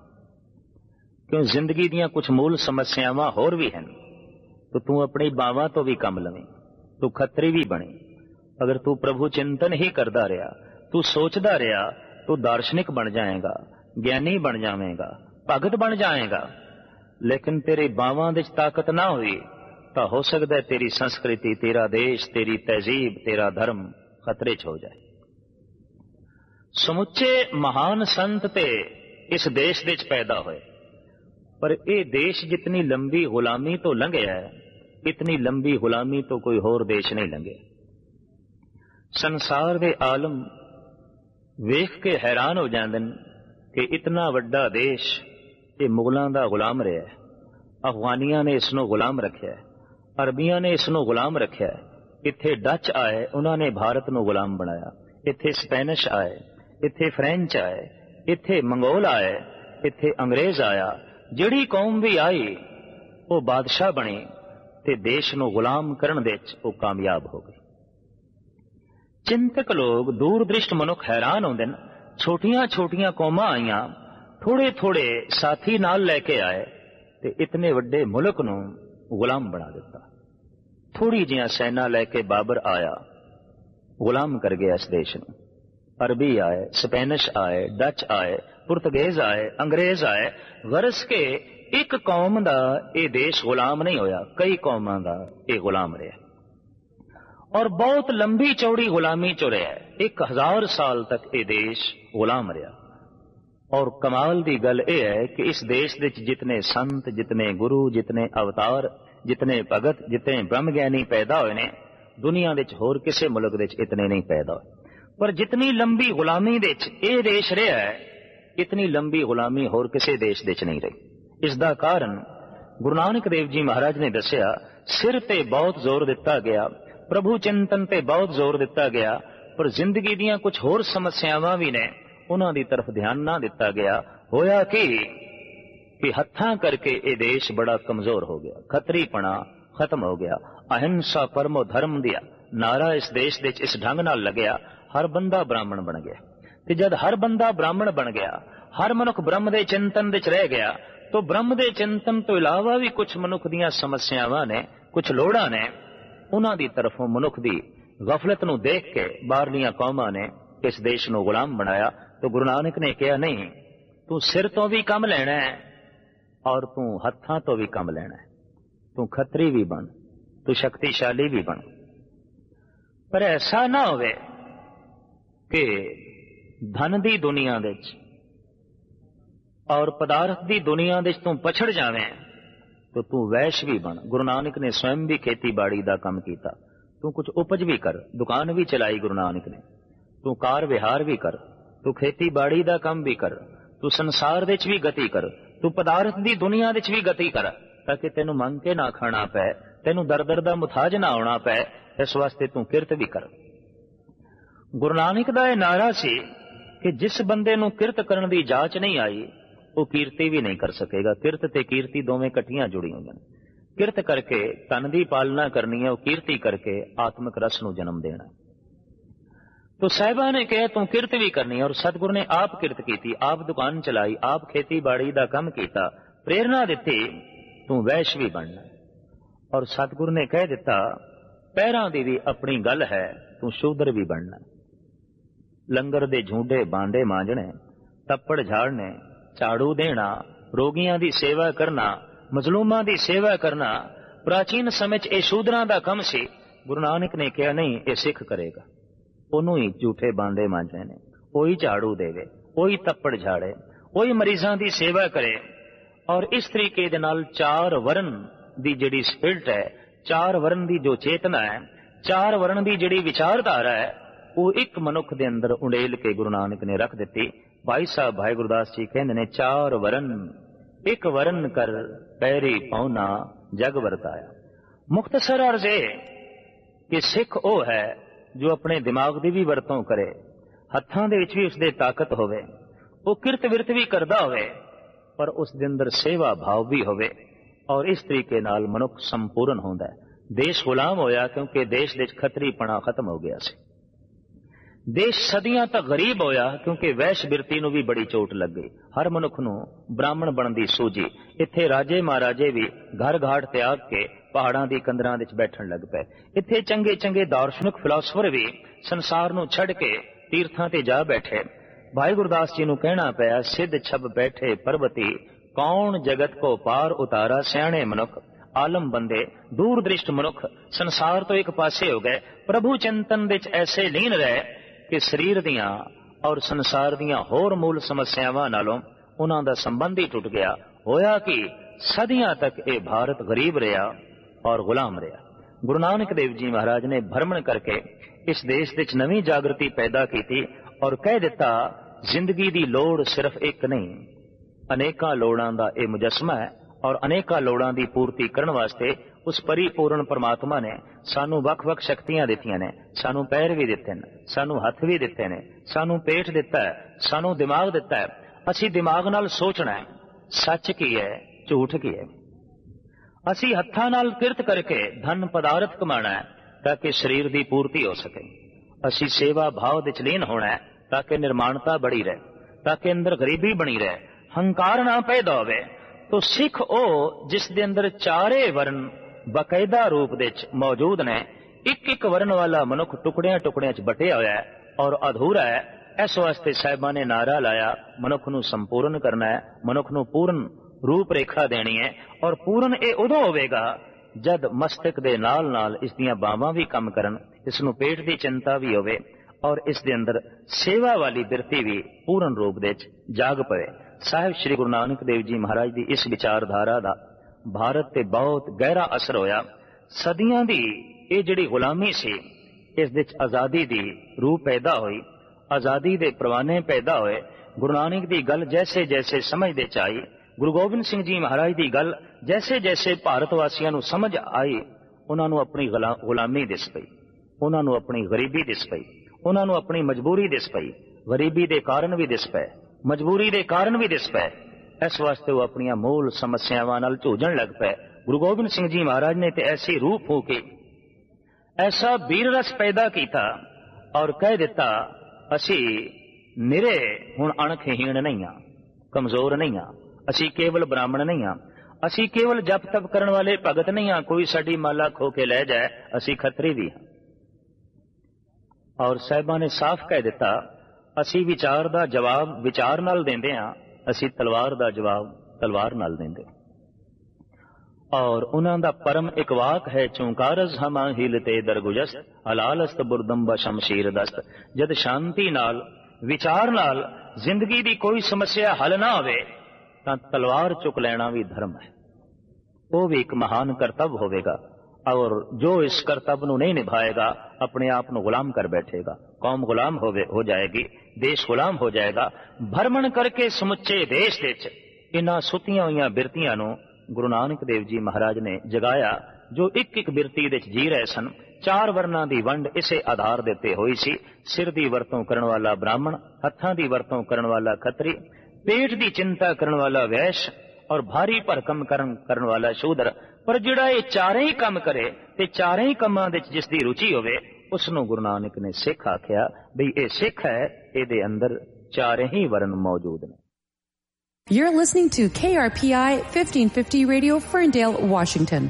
क्यों जिंदगी दियां कुछ मूल समस्यावां होर भी हैं। तो तू अपनी बावां तो भी कम लवें, तू खत्री भी बने। अगर तू प्रभु चिंतन ही करदा रहा, तू सोचदा रहा, तू दार्शनिक बन जाएगा, ज्ञानी बन जाएगा, भगत बन जाएगा। लेकिन तेरी बावां दे ताकत ना हुई तो हो सकता है तेरी संस्कृति, तेरा देश, तेरी तहजीब, तेरा धर्म खतरे च हो जाए। समुचे महान संत ते इस देश दे च पैदा होए, पर यह देश जितनी लंबी गुलामी तो लंघिया है, इतनी लंबी गुलामी तो कोई होर देश नहीं लंघे। संसार दे आलम वेख के हैरान हो जांदे कि इतना वड्डा देश ये मुगलों का गुलाम रहा है। अफगानिया ने इसनों गुलाम रखा है, अरबिया ने इसनों गुलाम रखा है। इत्थे डच आए, उन्होंने भारत नूं गुलाम बनाया। इत्थे स्पेनिश आए, इत्थे फ्रेंच आए, इत्थे मंगोल आए, इत्थे अंग्रेज आया। जिहड़ी कौम भी आई वो बादशाह बनी ते देश नूं गुलाम करन दे विच वो कामयाब हो गई। चिंतक लोग, दूरदृष्ट मनुख हैरान होंदे न। छोटियां छोटियां कौमां आईयां, थोड़े थोड़े साथी नाल लैके आए ते इतने वड्डे मुल्क नूं गुलाम बना दिता। थोड़ी जिहां सैना लैके बाबर आया, गुलाम कर गया इस देश नूं। अरबी आए, स्पेनिश आए, डच आए, पुर्तगेज आए, अंग्रेज आए। गरज के एक कौम दा ये देश गुलाम नहीं होया, कई कौमां दा ये गुलाम रहा और बहुत लंबी चौड़ी गुलामी चो रहा है। 1000 साल तक ये देश गुलाम रहा। और कमाल दी गल यह है कि इस देश दे जितने संत, जितने गुरु, जितने अवतार, जितने भगत, जितने ब्रह्मज्ञानी पैदा हुए ने, दुनिया दे होर किसी मुल्क दे इतने नहीं पैदा हुए। पर जितनी लंबी गुलामी दे ये देश रहा है, इतनी लंबी गुलामी होर किसी देश दे नहीं रही। इसका कारण गुरु नानक देव जी महाराज ने दसिया, सिर ते बहुत जोर दिता गया, प्रभु चिंतन ते बहुत जोर दिता गया, पर जिंदगी दियां कुछ होर समस्यावां भी ने, उन्हां दी तरफ ध्यान ना दिता गया। होया कि हत्थां करके ये देश बड़ा कमजोर हो गया, खतरीपना खत्म हो गया। अहिंसा परमो धर्म दिया नारा इस देश दे इस ढंग नाल लगया, हर बंदा ब्राह्मण बन गया। ते जद हर बंदा ब्राह्मण बन गया, हर मनुख ब्रह्म दे चिंतन विच रह गया, तो ब्रह्म दे चिंतन तो इलावा भी कुछ मनुख दीयां समस्यावां ने, कुछ लोड़ां ने, उन्हां दी तरफों मनुख दी गफलत नूं देख के बाहरलियां कौमां ने इस देश नूं गुलाम बनाया। तो गुरु नानक ने कहा, नहीं, तू सिर तो भी कम लेना है और तू हत्थां तो भी कम लेना है। तू खत्री भी बन, तू शक्तिशाली भी बन, पर ऐसा ना होवे कि धन दी दुनिया दे और पदार्थ दी दुनिया दे तू पछड़ जावे, तो तू वैश भी बन। गुरु नानक ने स्वयं भी खेतीबाड़ी का काम किया। तू कुछ उपज भी कर, दुकान भी चलाई गुरु नानक ने। तू कार विहार भी कर, तू खेतीबाड़ी का काम भी कर, तू संसार दे भी गति कर, तू पदार्थ दी दुनिया दे भी गति कर, ताकि तेनू मंग के ना खाना पै, तेनू दर दर दा मुथाज ना होना पै। इस वास्ते तू किरत भी कर। गुरु नानक दा यह नारा सी कि जिस बंदे नू किरत करन दी जाच नहीं आई, वो कीर्ति भी नहीं कर सकेगा। किरत ते कीर्ति दोवें इकट्ठियां जुड़ी हुई हैं। किरत करके तन दी पालना करनी है, वो कीर्ति करके आत्मिक रस नू जन्म देना। तो साहिबा ने कहा तू किरत भी करनी है, और सतगुरु ने आप किरत की, आप दुकान चलाई, आप खेतीबाड़ी का काम किया, प्रेरणा दी तू वैश भी बनना। और सतगुरु ने कह दिता पैरां दी भी अपनी गल है, तू शूद्र भी बनना। लंगर दे झूडे बांडे मांजने, तप्पड़ झाड़ने, झाड़ू देना, रोगियां दी सेवा करना, मजलूमां दी सेवा करना, प्राचीन समय च शूद्रां दा काम सी। गुरु नानक ने कहा नहीं, ये सिख करेगा। ओनू ही झूठे बांडे मांजने ने, ओही झाड़ू देवे, ओही तप्पड़ झाड़े, ओही मरीजां दी सेवा करे। और इस तरीके दे नाल चार वर्ण दी जिहड़ी स्पिरिट है, चार वर्ण दी जो चेतना है, चार वर्ण दी जिहड़ी विचारधारा है, वो एक मनुख दे अंदर उंडेल के गुरु नानक ने रख दिती। भाई साहब भाई गुरदास जी कहंदे ने, चार वर्ण एक वर्ण कर पैरी पाउना जग वरताया। मुख्तसर अर्ज कि सिख वो है जो अपने दिमाग की भी वरतों करे, हत्थां दे विच भी उसदे ताकत होवे, वो किरत विरत भी करदा होवे, पर उस दे अंदर सेवा भाव भी होवे। और इस तरीके नाल मनुख संपूर्ण होंदा है। देश गुलाम होया क्योंकि देश दे खतरीपना खत्म हो गया सी। देश सदियां तक गरीब होया क्योंकि वैश बिरती नूं भी बड़ी चोट लग गई। हर मनुख नूं ब्राह्मण बनण दी सूझी। इत्थे राजे महाराजे भी घर घाट त्याग के पहाड़ां दी कंदरां विच बैठण लग पए। इत्थे चंगे चंगे दार्शनिक फिलासफर भी संसार नूं छड़ के तीर्थां ते जा बैठे। भाई गुरदास जी नूं कहना पिया, सिद्ध छब बैठे पर्वती, कौन जगत को पार उतारा सियाणे मनुख। आलम बंदे दूर दृष्ट मनुख संसार तो एक पासे हो गए, प्रभु चिंतन विच ऐसे लीन रहे कि शरीर दियां और संसार दियां होर मूल समस्यावां नालों उन्हां दा संबंध ही टुट गया। होया कि सदियां तक ये भारत गरीब रहा और गुलाम रहा। गुरु नानक देव जी महाराज ने भ्रमण करके इस देश विच नवीं जागृति पैदा की और कह दिता, जिंदगी दी लोड़ सिर्फ एक नहीं, अनेकां लोड़ां दा ये मुजस्मा है। और अनेकां लोड़ां दी पूर्ति करन वास्ते उस परिपूर्ण परमात्मा ने सानू वख-वख शक्तियां दित्तियां ने। सानू पैर भी दिते ने, सानू हथ भी दिते ने, सानू पेट दिता है, सानू दिमाग दिता है। असी दिमाग नाल सोचना है सच की है झूठ की है। असी हत्थां नाल किरत करके धन पदार्थ कमाना है ताकि शरीर की पूर्ति हो सके। असी सेवा भाव विच लीन होना है ताकि निर्माणता बड़ी रहे, ताकि अंदर गरीबी बनी रहे, हंकार ना पैदा होवे। तो सिख ओ जिस दे अंदर चारे वर्ण बकायदा रूप दे मौजूद ने। एक एक वर्ण वाला मनुख टुकड़ियां टुकड़ियां च बटिया होया है और अधूरा है। इस वास्ते साहिबा ने नारा लाया, मनुख नूं संपूर्ण करना है, मनुख नूं पूर्ण रूप रेखा देनी है। और पूर्ण ये उदों होवेगा जद मस्तक दे नाल नाल इस दियां बावां भी काम करन, इस नूं पेट दी चिंता भी होवे और इस दे अंदर सेवा वाली बिरती भी पूर्ण रूप दे जाग पवे। साहिब श्री गुरु नानक देव जी महाराज की इस विचारधारा का भारत ते बहुत गहरा असर होया। सदियां दी ये जिहड़ी गुलामी सी, इस विच आजादी दी रूह पैदा हुई, आजादी दे परवाने पैदा होए। गुरु नानक दी गल जैसे जैसे समझ दे आई, गुरु गोबिंद सिंह जी महाराज की गल जैसे जैसे भारतवासियों नूं समझ आई, उन्हां नूं अपनी गुलामी दिस पई, उन्हां नूं अपनी गरीबी दिस पई, उन्हां नूं अपनी मजबूरी दिस पई। गरीबी दे कारण भी दिस पए, मजबूरी दे कारण भी दिस पए। इस वास्ते वो अपनी मूल समस्यावां नाल झूझण लग पए। गुरु गोबिंद सिंह जी महाराज ने ते ऐसी रूह फूकी, ऐसा वीर रस पैदा किया और कह दिता असी निरे हुण अणखहीण नहीं हाँ, कमजोर नहीं हाँ, असी केवल ब्राह्मण नहीं हाँ, असी केवल जप तप करने वाले भगत नहीं हाँ, कोई साडी माला खो के लै जाए असी खतरी भी हाँ। और साहिबा ने साफ कह दिता असी विचार दा जवाब विचार नाल देंदे हाँ, असी तलवार दा जवाब तलवार नाल देंदे। और उन्हां दा परम एक वाक है चौंकारज हमा हीलते दरगुजस्त हलालस्त बुरदम्बा शमशीर दस्त। जद शांति नाल विचार नाल जिंदगी दी कोई समस्या हल ना होवे तां तलवार चुक लेना भी धर्म है, वो भी एक महान कर्तव्य होवेगा। और जो इस कर्तव्य नूं नहीं निभाएगा अपने आप नूं गुलाम कर बैठेगा, कौम गुलाम हो जाएगी, देश गुलाम हो जाएगा। भ्रमण करके समुचे देश विच इन्हां सुतियां होईयां बिरतियां नूं गुरु नानक देव जी महाराज ने जगाया, जो एक एक बिरती विच जी रहे सन। 4 वर्णां दी वंड इसे आधार दे उत्ते होई सी। सिर दी वरतों करन वाला ब्राह्मण, हत्थां दी वरतों करन वाला खत्री, पेट दी चिंता करन वाला वैश्य और भारी भरकम करन वाला शूद्र। पर जिहड़ा ये चारे ही काम करे ते चारे ही कामां दे जिस दी रुचि होवे उसनूं गुरु नानक ने सिख आख्या भी ये सिख है, इहदे अंदर चारे ही वर्ण मौजूद ने। You're listening to KRPI 1550 Radio, Ferndale, Washington.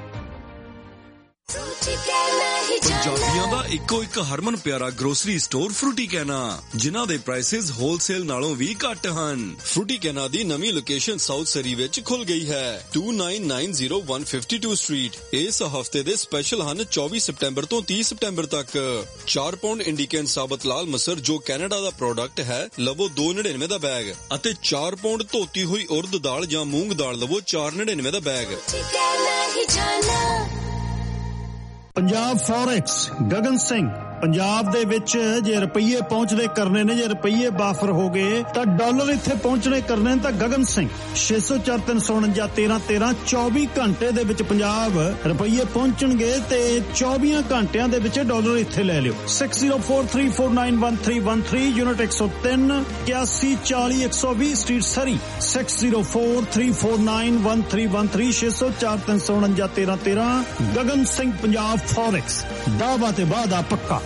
ਪੰਜਾਬੀਆਂ ਦਾ ਇੱਕੋ ਇੱਕ ਹਰਮਨ ਪਿਆਰਾ ਗਰੋਸਰੀ ਸਟੋਰ ਫਰੂਟੀ ਕੈਨਾ, ਜਿਨ੍ਹਾਂ ਦੇ ਪ੍ਰਾਈਸਿਸ ਹੋਲਸੇਲ ਨਾਲੋਂ ਵੀ ਘੱਟ ਹਨ। ਫਰੂਟੀ ਕੈਨਾ ਦੀ ਨਵੀਂ ਲੋਕੇਸ਼ਨ ਸਾਊਥ ਸਰੀ ਵਿੱਚ ਖੁੱਲ ਗਈ ਹੈ, 2990 ਸਟਰੀਟ। ਇਸ ਹਫਤੇ ਦੇ ਸਪੈਸ਼ਲ ਹਨ 24 ਸਤੰਬਰ ਤੋਂ 30 ਸਤੰਬਰ ਤੱਕ। 4 ਪਾਉਂਡ ਇੰਡੀਕੈਂਟ ਸਾਬਤ ਲਾਲ ਮਸਰ ਜੋ ਕੈਨੇਡਾ ਦਾ ਪ੍ਰੋਡਕਟ ਹੈ ਲਵੋ 2.99 ਦਾ ਬੈਗ, ਅਤੇ 4 ਪਾਉਂਡ ਧੋਤੀ ਹੋਈ ਉਰਦ ਦਾਲ ਜਾਂ ਮੂੰਗ ਦਾਲ ਲਵੋ 4.99 ਦਾ ਬੈਗ। ਪੰਜਾਬ ਫੋਰੈਕਸ ਗਗਨ ਸਿੰਘ, ਪੰਜਾਬ ਦੇ ਵਿੱਚ ਜੇ ਰੁਪਈਏ ਪਹੁੰਚਦੇ ਕਰਨੇ ਨੇ, ਜੇ ਰੁਪਈਏ ਬਾਫਰ ਹੋ ਗਏ ਤਾਂ ਡਾਲਰ ਇੱਥੇ ਪਹੁੰਚਣੇ ਕਰਨੇ ਨੇ ਤਾਂ ਗਗਨ ਸਿੰਘ 604-349-1313 24 ਘੰਟੇ ਦੇ ਵਿੱਚ ਪੰਜਾਬ ਰੁਪਈਏ ਪਹੁੰਚਣਗੇ ਤੇ 24 ਘੰਟਿਆਂ ਦੇ ਵਿੱਚ ਡਾਲਰ ਇੱਥੇ ਲੈ ਲਿਓ। 6043491313 ਯੂਨਿਟ 103 8140-120 ਸਟਰੀਟ ਸਰੀ 6043491313 604-349-1313 ਗਗਨ ਸਿੰਘ ਪੰਜਾਬ ਫੋਰੈਕਸ, ਦਾਅਵਾ ਤੇ ਵਾਅਦਾ ਪੱਕਾ।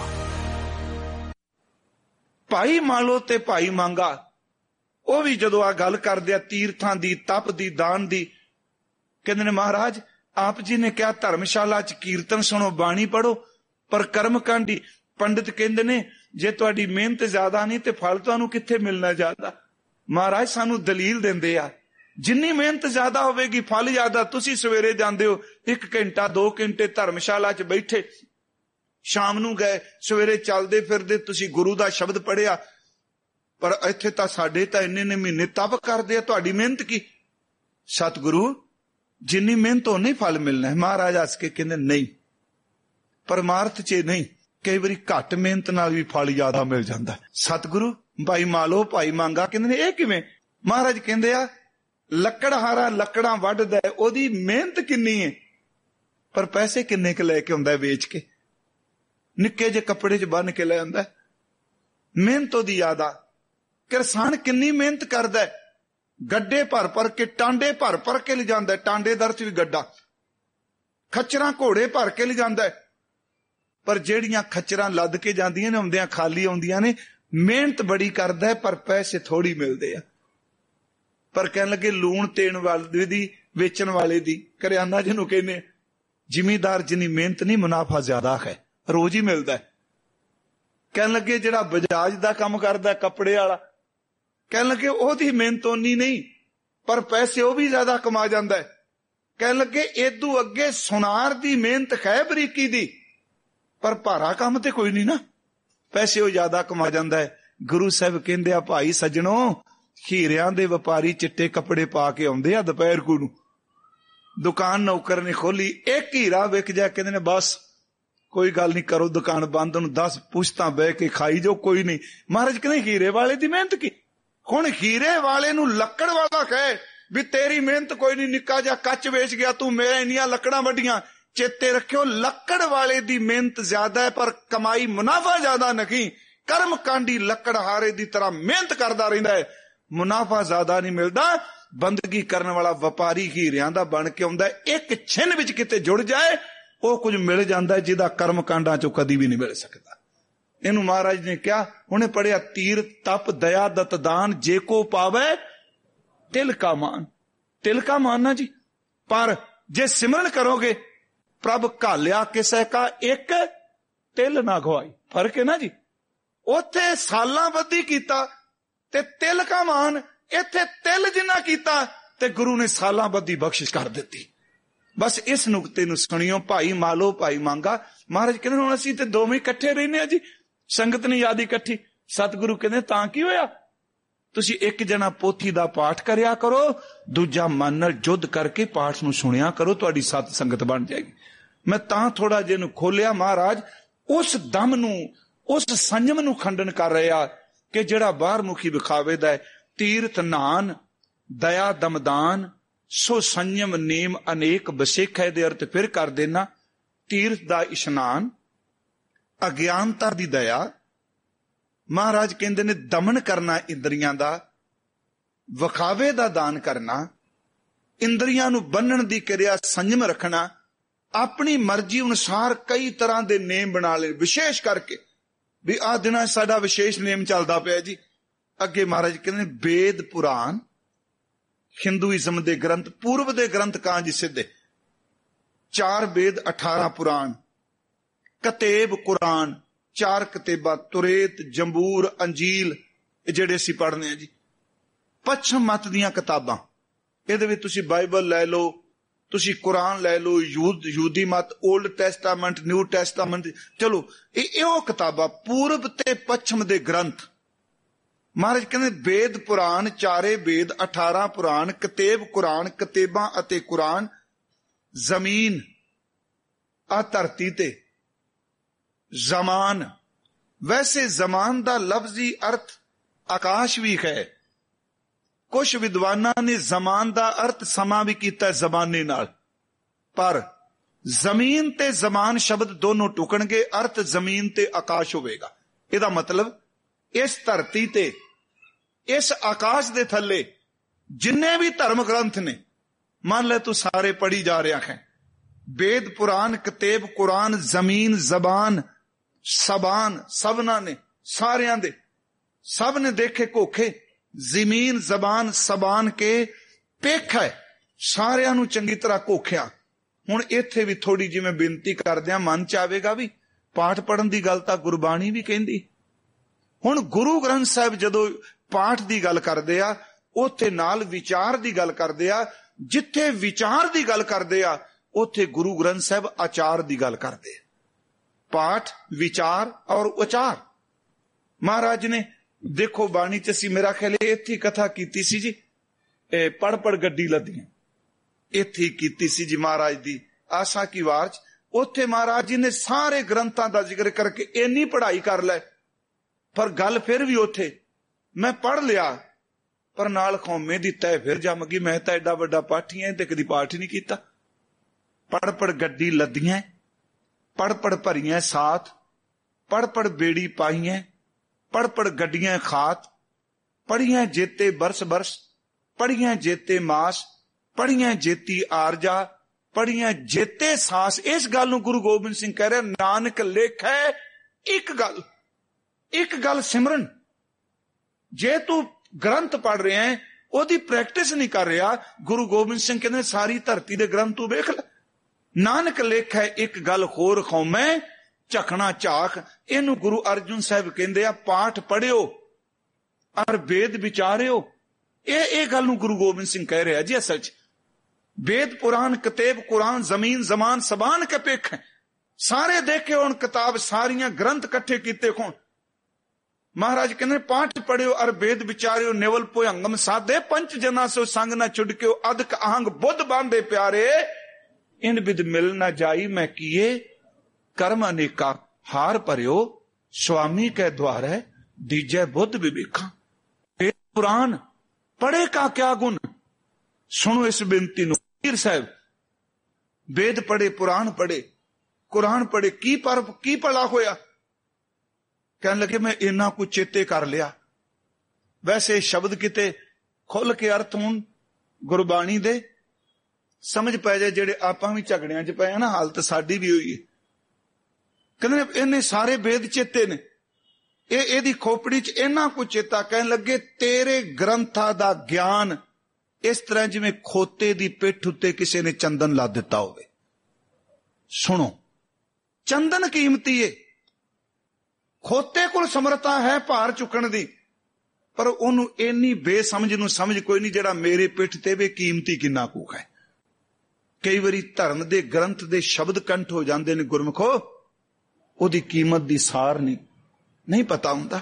ਭਾਈ ਮਾਲੋ ਤੇ ਭਾਈ ਮੰਗਾ ਉਹ ਵੀ ਜਦੋਂ ਆ ਗੱਲ ਕਰਦੇ ਆ ਤੀਰਥਾਂ ਦੀ, ਤਪ ਦੀ, ਦਾਨ ਦੀ, ਕਹਿੰਦੇ ਨੇ ਮਹਾਰਾਜ ਆਪ ਜੀ ਨੇ ਕਿਹਾ ਧਰਮਸ਼ਾਲਾ ਚ ਕੀਰਤਨ ਸੁਣੋ, ਬਾਣੀ ਪੜੋ, ਪਰ ਕਰਮਕਾਂਡੀ। ਪੰਡਿਤ ਕਹਿੰਦੇ ਨੇ ਜੇ ਤੁਹਾਡੀ ਮਿਹਨਤ ਜ਼ਿਆਦਾ ਨਹੀਂ ਤੇ ਫਲ ਤੁਹਾਨੂੰ ਕਿੱਥੇ ਮਿਲਣਾ ਜ਼ਿਆਦਾ। ਮਹਾਰਾਜ ਸਾਨੂੰ ਦਲੀਲ ਦਿੰਦੇ ਆ ਜਿੰਨੀ ਮਿਹਨਤ ਜ਼ਿਆਦਾ ਹੋਵੇਗੀ ਫਲ ਜ਼ਿਆਦਾ। ਤੁਸੀਂ ਸਵੇਰੇ ਜਾਂਦੇ ਹੋ 1 ਘੰਟਾ 2 ਘੰਟੇ ਧਰਮਸ਼ਾਲਾ ਚ ਬੈਠੇ, ਸ਼ਾਮ ਨੂੰ ਗਏ, ਸਵੇਰੇ ਚੱਲਦੇ ਫਿਰਦੇ ਤੁਸੀਂ ਗੁਰੂ ਦਾ ਸ਼ਬਦ ਪੜਿਆ, ਪਰ ਇੱਥੇ ਤਾਂ ਸਾਡੇ ਤਾਂ ਇੰਨੇ ਮਹੀਨੇ ਤਪ ਕਰਦੇ ਆ, ਤੁਹਾਡੀ ਮਿਹਨਤ ਕੀ? ਸਤਿਗੁਰੂ ਜਿੰਨੀ ਮਿਹਨਤ ਉਹਨੇ ਫਲ ਮਿਲਣਾ ਹੈ। ਮਹਾਰਾਜ ਹੱਸ ਕੇ ਕਹਿੰਦੇ ਨਹੀਂ, ਪਰਮਾਰਥ ਚ ਨਹੀਂ, ਕਈ ਵਾਰੀ ਘੱਟ ਮਿਹਨਤ ਨਾਲ ਵੀ ਫਲ ਜ਼ਿਆਦਾ ਮਿਲ ਜਾਂਦਾ। ਸਤਿਗੁਰੂ ਭਾਈ ਮਾਲੋ ਭਾਈ ਮੰਗਾ ਕਹਿੰਦੇ ਨੇ ਇਹ ਕਿਵੇਂ? ਮਹਾਰਾਜ ਕਹਿੰਦੇ ਆ ਲੱਕੜਹਾਰਾ ਲੱਕੜਾਂ ਵੱਢਦਾ, ਉਹਦੀ ਮਿਹਨਤ ਕਿੰਨੀ ਹੈ ਪਰ ਪੈਸੇ ਕਿੰਨੇ ਕੁ ਲੈ ਕੇ ਆਉਂਦਾ ਵੇਚ ਕੇ। ਨਿੱਕੇ ਜਿਹੇ ਕੱਪੜੇ ਚ ਬੰਨ ਕੇ ਲੈ ਆਉਂਦਾ, ਮਿਹਨਤ ਉਹਦੀ ਜ਼ਿਆਦਾ। ਕਿਸਾਨ ਕਿੰਨੀ ਮਿਹਨਤ ਕਰਦਾ, ਗੱਡੇ ਭਰ ਕੇ, ਟਾਂਡੇ ਭਰ ਕੇ ਲਿਜਾਂਦਾ, ਟਾਂਡੇ ਦਰ ਚ ਵੀ ਗੱਡਾ, ਖੱਚਰਾਂ ਘੋੜੇ ਭਰ ਕੇ ਲਿਜਾਂਦਾ। ਪਰ ਜਿਹੜੀਆਂ ਖੱਚਰਾਂ ਲੱਦ ਕੇ ਜਾਂਦੀਆਂ ਨੇ ਆਉਂਦਿਆਂ ਖਾਲੀ ਆਉਂਦੀਆਂ ਨੇ, ਮਿਹਨਤ ਬੜੀ ਕਰਦਾ ਪਰ ਪੈਸੇ ਥੋੜੀ ਮਿਲਦੇ ਆ। ਪਰ ਕਹਿਣ ਲੱਗੇ ਲੂਣ ਤੇਣ ਵਾਲੇ ਦੀ, ਵੇਚਣ ਵਾਲੇ ਦੀ, ਕਰਿਆਨਾ ਜਿਹਨੂੰ ਕਹਿੰਦੇ, ਜ਼ਿਮੀਦਾਰ ਜਿੰਨੀ ਮਿਹਨਤ ਨਹੀਂ ਮੁਨਾਫਾ ਜ਼ਿਆਦਾ ਹੈ, ਰੋਜ਼ ਹੀ ਮਿਲਦਾ। ਕਹਿਣ ਲੱਗੇ ਜਿਹੜਾ ਬਜਾਜ ਦਾ ਕੰਮ ਕਰਦਾ ਕੱਪੜੇ ਵਾਲਾ, ਕਹਿਣ ਲੱਗੇ ਉਹਦੀ ਮਿਹਨਤ ਓਨੀ ਨਹੀਂ ਪਰ ਪੈਸੇ ਉਹ ਵੀ ਜ਼ਿਆਦਾ ਕਮਾ ਜਾਂਦਾ। ਕਹਿਣ ਲੱਗੇ ਏਦੂ ਅੱਗੇ ਸੁਨਾਰ ਦੀ ਮਿਹਨਤ ਹੈ ਬਰੀਕੀ ਦੀ, ਪਰ ਭਾਰਾ ਕੰਮ ਤੇ ਕੋਈ ਨਹੀਂ ਨਾ, ਪੈਸੇ ਉਹ ਜ਼ਿਆਦਾ ਕਮਾ ਜਾਂਦਾ ਹੈ। ਗੁਰੂ ਸਾਹਿਬ ਕਹਿੰਦੇ ਆ ਭਾਈ ਸੱਜਣੋ, ਹੀਰਿਆਂ ਦੇ ਵਪਾਰੀ ਚਿੱਟੇ ਕੱਪੜੇ ਪਾ ਕੇ ਆਉਂਦੇ ਆ ਦੁਪਹਿਰ ਕੂ ਨੂੰ, ਦੁਕਾਨ ਨੌਕਰ ਨੇ ਖੋਲੀ, ਇੱਕ ਹੀਰਾ ਵਿਕ ਜਾ, ਕਹਿੰਦੇ ਨੇ ਬਸ ਕੋਈ ਗੱਲ ਨਹੀਂ, ਕਰੋ ਦੁਕਾਨ ਬੰਦ, ਉਹਨੂੰ 10 ਪੁਸ਼ਤਾਂ ਬਹਿ ਕੇ ਖਾਈ ਜੋ, ਕੋਈ ਨਹੀਂ। ਮਹਾਰਾਜ ਕਹਿੰਦੇ ਹੀਰੇ ਵਾਲੇ ਦੀ ਮਿਹਨਤ ਕੀ? ਹੁਣ ਹੀਰੇ ਵਾਲੇ ਨੂੰ ਲੱਕੜ ਵਾਲਾ ਕਹੇ ਵੀ ਤੇਰੀ ਮਿਹਨਤ ਕੋਈ ਨਹੀਂ, ਨਿੱਕਾ ਜਿਹਾ ਕੱਚ ਵੇਚ ਗਿਆ ਤੂੰ, ਮੇਰੇ ਇੰਨੀਆਂ ਲੱਕੜਾਂ ਵੱਡੀਆਂ। ਚੇਤੇ ਰੱਖਿਓ ਲੱਕੜ ਵਾਲੇ ਦੀ ਮਿਹਨਤ ਜ਼ਿਆਦਾ ਹੈ ਪਰ ਕਮਾਈ ਮੁਨਾਫਾ ਜ਼ਿਆਦਾ ਨਹੀਂ। ਕਰਮ ਕਾਂਡੀ ਲੱਕੜਹਾਰੇ ਦੀ ਤਰ੍ਹਾਂ ਮਿਹਨਤ ਕਰਦਾ ਰਹਿੰਦਾ ਹੈ, ਮੁਨਾਫਾ ਜ਼ਿਆਦਾ ਨਹੀਂ ਮਿਲਦਾ। ਬੰਦਗੀ ਕਰਨ ਵਾਲਾ ਵਪਾਰੀ ਹੀਰਿਆਂ ਦਾ ਬਣ ਕੇ ਆਉਂਦਾ, ਇੱਕ ਛਿਨ ਵਿੱਚ ਕਿਤੇ ਜੁੜ ਜਾਏ ਉਹ ਕੁਝ ਮਿਲ ਜਾਂਦਾ ਜਿਹਦਾ ਕਰਮ ਕਾਂਡਾਂ ਚੋਂ ਕਦੀ ਵੀ ਨਹੀਂ ਮਿਲ ਸਕਦਾ। ਇਹਨੂੰ ਮਹਾਰਾਜ ਨੇ ਕਿਹਾ, ਉਹਨੇ ਪੜਿਆ ਤੀਰ ਤਪ ਦਇਆ ਦਤ ਦਾਨ ਜੇ ਕੋ ਪਾਵੇ ਤਿਲ ਕਾ ਮਾਨ। ਤਿਲ ਕਾ ਮਾਨ ਨਾ ਜੀ, ਪਰ ਜੇ ਸਿਮਰਨ ਕਰੋਗੇ ਪ੍ਰਭ ਘਾਲਿਆ ਕਿਸੇ ਕਾ ਇੱਕ ਤਿਲ ਨਾ ਗਵਾਈ। ਫਰਕ ਹੈ ਨਾ ਜੀ, ਉੱਥੇ ਸਾਲਾਂ ਬੱਧੀ ਕੀਤਾ ਤੇ ਤਿਲ ਕਾ ਮਾਨ, ਇੱਥੇ ਤਿਲ ਜਿੰਨਾ ਕੀਤਾ ਤੇ ਗੁਰੂ ਨੇ ਸਾਲਾਂ ਬੱਧੀ ਬਖਸ਼ਿਸ਼ ਕਰ ਦਿੱਤੀ। ਬਸ ਇਸ ਨੁਕਤੇ ਨੂੰ ਸੁਣਿਓ, ਭਾਈ ਮਾਲੋ ਭਾਈ ਮੰਗਾ। ਮਹਾਰਾਜ ਕਹਿੰਦੇ ਹੁਣ ਅਸੀਂ ਤੇ ਦੋਵੇਂ ਇਕੱਠੇ ਰਹਿੰਦੇ ਆ ਜੀ, ਸੰਗਤ ਨੇ ਯਾਦ ਇਕੱਠੀ। ਸਤਿਗੁਰੂ ਕਹਿੰਦੇ ਤਾਂ ਕੀ ਹੋਇਆ, ਤੁਸੀਂ ਇੱਕ ਜਣਾ ਪੋਥੀ ਦਾ ਪਾਠ ਕਰਿਆ ਕਰੋ, ਦੂਜਾ ਮਨ ਨਾਲ ਜੁੱਧ ਕਰਕੇ ਪਾਠ ਨੂੰ ਸੁਣਿਆ ਕਰੋ, ਤੁਹਾਡੀ ਸਤ ਸੰਗਤ ਬਣ ਜਾਏਗੀ। ਮੈਂ ਤਾਂ ਥੋੜਾ ਜਿਹਾ ਨੂੰ ਖੋਲਿਆ, ਮਹਾਰਾਜ ਉਸ ਦਮ ਨੂੰ, ਉਸ ਸੰਜਮ ਨੂੰ ਖੰਡਨ ਕਰ ਰਿਹਾ ਕਿ ਜਿਹੜਾ ਬਾਹਰ ਮੁਖੀ ਵਿਖਾਵੇ ਦਾ ਹੈ। ਤੀਰਥ ਨਾਨ ਦਇਆ ਦਮਦਾਨ ਸੋ ਸੰਜਮ ਨੇਮ ਅਨੇਕ ਬਸੇਖਾ ਦੇ ਅਰਥ ਫਿਰ ਕਰ ਦੇਣਾ। ਤੀਰਥ ਦਾ ਇਸ਼ਨਾਨ, ਅਗਿਆਨਤਾ ਦੀ ਦਇਆ, ਮਹਾਰਾਜ ਕਹਿੰਦੇ ਨੇ ਦਮਨ ਕਰਨਾ ਇੰਦਰੀਆਂ ਦਾ, ਵਿਖਾਵੇ ਦਾ ਦਾਨ ਕਰਨਾ, ਇੰਦਰੀਆਂ ਨੂੰ ਬੰਨਣ ਦੀ ਕਿਰਿਆ ਸੰਜਮ ਰੱਖਣਾ, ਆਪਣੀ ਮਰਜ਼ੀ ਅਨੁਸਾਰ ਕਈ ਤਰ੍ਹਾਂ ਦੇ ਨੇਮ ਬਣਾ ਲਏ, ਵਿਸ਼ੇਸ਼ ਕਰਕੇ ਵੀ ਆਹ ਦਿਨਾਂ ਸਾਡਾ ਵਿਸ਼ੇਸ਼ ਨੇਮ ਚੱਲਦਾ ਪਿਆ ਜੀ। ਅੱਗੇ ਮਹਾਰਾਜ ਕਹਿੰਦੇ ਨੇ ਵੇਦ ਪੁਰਾਣ, ਹਿੰਦੂਇਜ਼ਮ ਦੇ ਗ੍ਰੰਥ, ਪੂਰਬ ਦੇ ਗ੍ਰੰਥ ਕਾਂ ਜੀ ਸਿੱਧੇ 4 ਵੇਦ 18 ਪੁਰਾਣ, ਕਤੇਬ ਕੁਰਾਨ 4 ਕਤੇਬਾਂ, ਤੁਰੇਤ ਜੰਬੂਰ ਅੰਜੀਲ, ਇਹ ਜਿਹੜੇ ਅਸੀਂ ਪੜ੍ਹਨੇ ਆ ਜੀ। ਪੱਛਮ ਮਤ ਦੀਆਂ ਕਿਤਾਬਾਂ, ਇਹਦੇ ਵਿੱਚ ਤੁਸੀਂ ਬਾਈਬਲ ਲੈ ਲਓ, ਤੁਸੀਂ ਕੁਰਾਨ ਲੈ ਲਓ, ਯਹੂਦੀ ਮਤ, ਓਲਡ ਟੈਸਟਾਮੈਂਟ, ਨਿਊ ਟੈਸਟਾਮੈਂਟ, ਚਲੋ ਇਹ ਉਹ ਕਿਤਾਬਾਂ ਪੂਰਬ ਤੇ ਪੱਛਮ ਦੇ ਗ੍ਰੰਥ। ਮਹਾਰਾਜ ਕਹਿੰਦੇ ਵੇਦ ਪੁਰਾਣ, 4 ਵੇਦ 18 ਪੁਰਾਣ, ਕਤੇਬ ਕੁਰਾਨ, ਕਤੇਬਾਂ ਅਤੇ ਕੁਰਾਨ, ਜ਼ਮੀਨ ਆ ਧਰਤੀ ਤੇ, ਜ਼ਮਾਨ, ਵੈਸੇ ਜ਼ਮਾਨ ਦਾ ਲਫ਼ਜ਼ੀ ਅਰਥ ਆਕਾਸ਼ ਵੀ ਹੈ। ਕੁਝ ਵਿਦਵਾਨਾਂ ਨੇ ਜ਼ਮਾਨ ਦਾ ਅਰਥ ਸਮਾਂ ਵੀ ਕੀਤਾ ਜ਼ਮਾਨੇ ਨਾਲ, ਪਰ ਜ਼ਮੀਨ ਤੇ ਜ਼ਮਾਨ ਸ਼ਬਦ ਦੋਨੋਂ ਟੁਕਣਗੇ, ਅਰਥ ਜ਼ਮੀਨ ਤੇ ਆਕਾਸ਼ ਹੋਵੇਗਾ। ਇਹਦਾ ਮਤਲਬ ਇਸ ਧਰਤੀ ਤੇ, ਇਸ ਆਕਾਸ਼ ਦੇ ਥੱਲੇ ਜਿੰਨੇ ਵੀ ਧਰਮ ਗ੍ਰੰਥ ਨੇ, ਮੰਨ ਲੈ ਤੂੰ ਸਾਰੇ ਪੜ੍ਹੀ ਜਾ ਰਿਹਾ ਹੈ, ਵੇਦ ਪੁਰਾਨ ਕਤੇਬ ਕੁਰਾਨ ਜ਼ਮੀਨ ਜ਼ਬਾਨ ਸਬਾਨ, ਸਭਨਾਂ ਨੇ, ਸਾਰਿਆਂ ਦੇ, ਸਭ ਨੇ ਦੇਖੇ ਕੋਖੇ, ਜ਼ਮੀਨ ਜ਼ਬਾਨ ਸਬਾਨ ਕੇ ਪੇਖ ਹੈ, ਸਾਰਿਆਂ ਨੂੰ ਚੰਗੀ ਤਰ੍ਹਾਂ ਕੋਖਿਆ। ਹੁਣ ਇੱਥੇ ਵੀ ਥੋੜੀ ਜਿਹੀ ਮੈਂ ਬੇਨਤੀ ਕਰਦਿਆਂ ਮਨ ਚ ਆਵੇਗਾ ਵੀ ਪਾਠ ਪੜਨ ਦੀ ਗੱਲ ਤਾਂ ਗੁਰਬਾਣੀ ਵੀ ਕਹਿੰਦੀ। ਹੁਣ ਗੁਰੂ ਗ੍ਰੰਥ ਸਾਹਿਬ ਜਦੋਂ ਪਾਠ ਦੀ ਗੱਲ ਕਰਦੇ ਆ, ਉੱਥੇ ਨਾਲ ਵਿਚਾਰ ਦੀ ਗੱਲ ਕਰਦੇ ਆ। ਜਿੱਥੇ ਵਿਚਾਰ ਦੀ ਗੱਲ ਕਰਦੇ ਆ, ਉੱਥੇ ਗੁਰੂ ਗ੍ਰੰਥ ਸਾਹਿਬ ਆਚਾਰ ਦੀ ਗੱਲ ਕਰਦੇ ਆ। ਪਾਠ, ਵਿਚਾਰ ਔਰ ਉਚਾਰ। ਮਹਾਰਾਜ ਨੇ ਦੇਖੋ ਬਾਣੀ ਚ ਅਸੀਂ ਮੇਰਾ ਖਿਆਲ ਇੱਥੇ ਕਥਾ ਕੀਤੀ ਸੀ ਜੀ, ਪੜ ਗੱਡੀ ਲੱਦੀਆਂ, ਇੱਥੇ ਕੀਤੀ ਸੀ ਜੀ ਮਹਾਰਾਜ ਦੀ ਆਸਾ ਕੀ ਵਾਰ ਚ। ਉੱਥੇ ਮਹਾਰਾਜ ਜੀ ਨੇ ਸਾਰੇ ਗ੍ਰੰਥਾਂ ਦਾ ਜ਼ਿਕਰ ਕਰਕੇ ਇੰਨੀ ਪੜ੍ਹਾਈ ਕਰ ਲੈ, ਪਰ ਗੱਲ ਫਿਰ ਵੀ ਉੱਥੇ ਮੈਂ ਪੜ੍ਹ ਲਿਆ, ਪਰ ਨਾਲ ਖੌਮੇ ਦੀ ਤੈ ਫਿਰ ਜੰਮ ਗਈ। ਮੈਂ ਤਾਂ ਐਡਾ ਵੱਡਾ ਪਾਠੀ ਐ ਤੇ ਕਦੀ ਪਾਠ ਹੀ ਨਹੀਂ ਕੀਤਾ। ਪੜ ਗੱਡੀ ਲੱਦੀਆਂ, ਪੜ ਭਰੀਆਂ ਸਾਥ, ਪੜ ਬੇੜੀ ਪਾਈਆਂ, ਪੜ ਗੱਡੀਆਂ ਖਾਤ, ਪੜੀਆਂ ਜੇਤੇ ਬਰਸ ਬਰਸ, ਪੜੀਆਂ ਜੇਤੇ ਮਾਸ, ਪੜੀਆਂ ਜੇਤੀ ਆਰਜਾ, ਪੜੀਆਂ ਜੇਤੇ ਸਾਸ। ਇਸ ਗੱਲ ਨੂੰ ਗੁਰੂ ਗੋਬਿੰਦ ਸਿੰਘ ਕਹਿ ਰਿਹਾ, ਨਾਨਕ ਲੇਖੈ ਇੱਕ ਗੱਲ ਸਿਮਰਨ। ਜੇ ਤੂੰ ਗ੍ਰੰਥ ਪੜ ਰਿਹਾ ਹੈ, ਉਹਦੀ ਪ੍ਰੈਕਟਿਸ ਨਹੀਂ ਕਰ ਰਿਹਾ, ਗੁਰੂ ਗੋਬਿੰਦ ਸਿੰਘ ਕਹਿੰਦੇ ਸਾਰੀ ਧਰਤੀ ਦੇ ਗ੍ਰੰਥ ਤੂੰ ਵੇਖ ਲੈ। ਨਾਨਕ ਲੇਖੈ ਇੱਕ ਗੱਲ ਹੋਰ ਖੌਮੈ ਝਖਣਾ ਝਾਖ। ਇਹਨੂੰ ਗੁਰੂ ਅਰਜਨ ਸਾਹਿਬ ਕਹਿੰਦੇ ਆ ਪਾਠ ਪੜਿਓ ਔਰ ਵੇਦ ਵਿਚਾਰਿਓ। ਇਹ ਗੱਲ ਨੂੰ ਗੁਰੂ ਗੋਬਿੰਦ ਸਿੰਘ ਕਹਿ ਰਿਹਾ ਜੀ। ਅਸਲ ਚ ਵੇਦ ਪੁਰਾਨ ਕਤੇਬ ਕੁਰਾਨ ਜ਼ਮੀਨ ਜ਼ਮਾਨ ਸਬਾਨ ਕੇ ਪੇਖ ਹੈ, ਸਾਰੇ ਦੇਖੇ ਹੁਣ ਕਿਤਾਬ, ਸਾਰੀਆਂ ਗ੍ਰੰਥ ਇਕੱਠੇ ਕੀਤੇ ਹੋਣ। ਮਹਾਰਾਜ ਕਹਿੰਦੇ ਪਾਠ ਪੜਿਓ ਔਰ ਵੇਦ ਵਿਚਾਰਿਓ, ਨਿਵਲ ਭੁਯੰਗਮ ਸਾਧੇ ਪੰਚ ਜਨਾ ਸੋ ਸੰਗ ਨਾ ਛੁਡਕਿਓ, ਅਦਕ ਆਹੰਗ ਬੁੱਧ ਬਾਂਧੇ ਪਿਆਰੇ, ਇਨ ਬਿਦ ਮਿਲ ਨਾ ਜਾਈ ਮੈਂ ਕੀਏ ਕਰਮ ਅਨੇਕਾ, ਹਾਰ ਭਰਿਓ ਸੁਆਮੀ ਕੇ ਦੁਆਰੇ ਦੀਜੈ ਬੁੱਧ ਵਿਵੇਖਾਂ। ਵੇਦ ਪੁਰਾਨ ਪੜੇ ਕਾ ਕਿਆ ਗੁਣ। ਸੁਣੋ ਇਸ ਬੇਨਤੀ ਨੂੰ। ਪੀਰ ਸਾਹਿਬ ਵੇਦ ਪੜੇ, ਪੁਰਾਨ ਪੜੇ, ਕੁਰਾਨ ਪੜੇ, ਕੀ ਭਲਾ ਹੋਇਆ? ਕਹਿਣ ਲੱਗੇ ਮੈਂ ਇੰਨਾ ਕੁਝ ਚੇਤੇ ਕਰ ਲਿਆ। ਵੈਸੇ ਸ਼ਬਦ ਕਿਤੇ ਖੁੱਲ ਕੇ ਅਰਥ ਹੋਣ ਗੁਰਬਾਣੀ ਦੇ, ਸਮਝ ਪੈ ਜਾਏ। ਜਿਹੜੇ ਆਪਾਂ ਵੀ ਝਗੜਿਆਂ ਚ ਪਏ ਆ ਨਾ, ਹਾਲਤ ਸਾਡੀ ਵੀ ਹੋਈ ਹੈ। ਕਹਿੰਦੇ ਇਹਨੇ ਸਾਰੇ ਵੇਦ ਚੇਤੇ ਨੇ। ਇਹਦੀ ਖੋਪੜੀ 'ਚ ਇੰਨਾ ਕੁ ਚੇਤਾ, ਕਹਿਣ ਲੱਗੇ ਤੇਰੇ ਗ੍ਰੰਥਾਂ ਦਾ ਗਿਆਨ ਇਸ ਤਰ੍ਹਾਂ ਜਿਵੇਂ ਖੋਤੇ ਦੀ ਪਿੱਠ ਉੱਤੇ ਕਿਸੇ ਨੇ ਚੰਦਨ ਲਾ ਦਿੱਤਾ ਹੋਵੇ। ਸੁਣੋ, ਚੰਦਨ ਕੀਮਤੀ ਏ, ਖੋਤੇ ਕੋਲ ਸਮਰੱਥਾ ਹੈ ਭਾਰ ਚੁੱਕਣ ਦੀ, ਪਰ ਉਹਨੂੰ ਇੰਨੀ ਬੇਸਮਝ ਨੂੰ ਸਮਝ ਕੋਈ ਨਹੀਂ ਜਿਹੜਾ ਮੇਰੇ ਪਿੱਠ ਤੇ ਵੀ ਕੀਮਤੀ ਕਿੰਨਾ ਕੁ ਹੈ। ਕਈ ਵਾਰੀ ਧਰਮ ਦੇ ਗ੍ਰੰਥ ਦੇ ਸ਼ਬਦ ਕੰਠ ਹੋ ਜਾਂਦੇ ਨੇ ਗੁਰਮੁਖੋ, ਉਹਦੀ ਕੀਮਤ ਦੀ ਸਾਰ ਨਹੀਂ ਪਤਾ ਹੁੰਦਾ।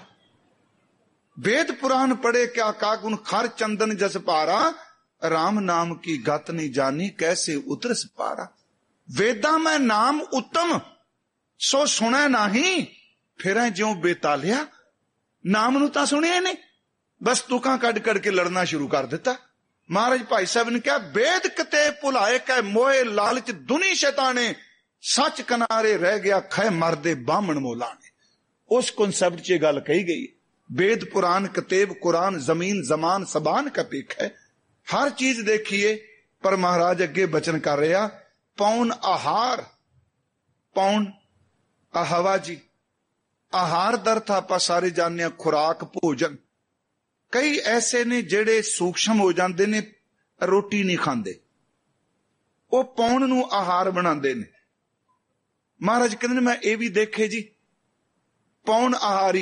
वेद पुराण पढ़े क्या कागुन खर चंदन जस पारा, राम नाम की गत नहीं जानी कैसे उतरस पारा। वेदा में नाम उत्तम सो सुने नहीं, फिर ज्यों बेतालिया नाम नू तां सुनिया नहीं, बस तुकां कड़ कड़ के लड़ना शुरू कर दिता। महाराज भाई साहब ने कहा वेद कते भुलाए कै मोए लालच दुनी शैताने, सच किनारे रह गया खै मरदे बामण मोलाने। उस कॉन्सेप्ट च गल कही गई। वेद पुराण कतेब कुरान जमीन जमान सबान का पेख है, हर चीज देखिए। पर महाराज अगे बचन कर रहा, पौन आहार, पौन आहवा जी, आहार दर्थ आपां सारे जानने खुराक भोजन। कई ऐसे ने जेड़े सूक्ष्म हो जाते ने, रोटी नहीं खाते, वो पौन नू आहार बनाते ने। महाराज कहते मैं ये भी देखे जी, पौन आहारी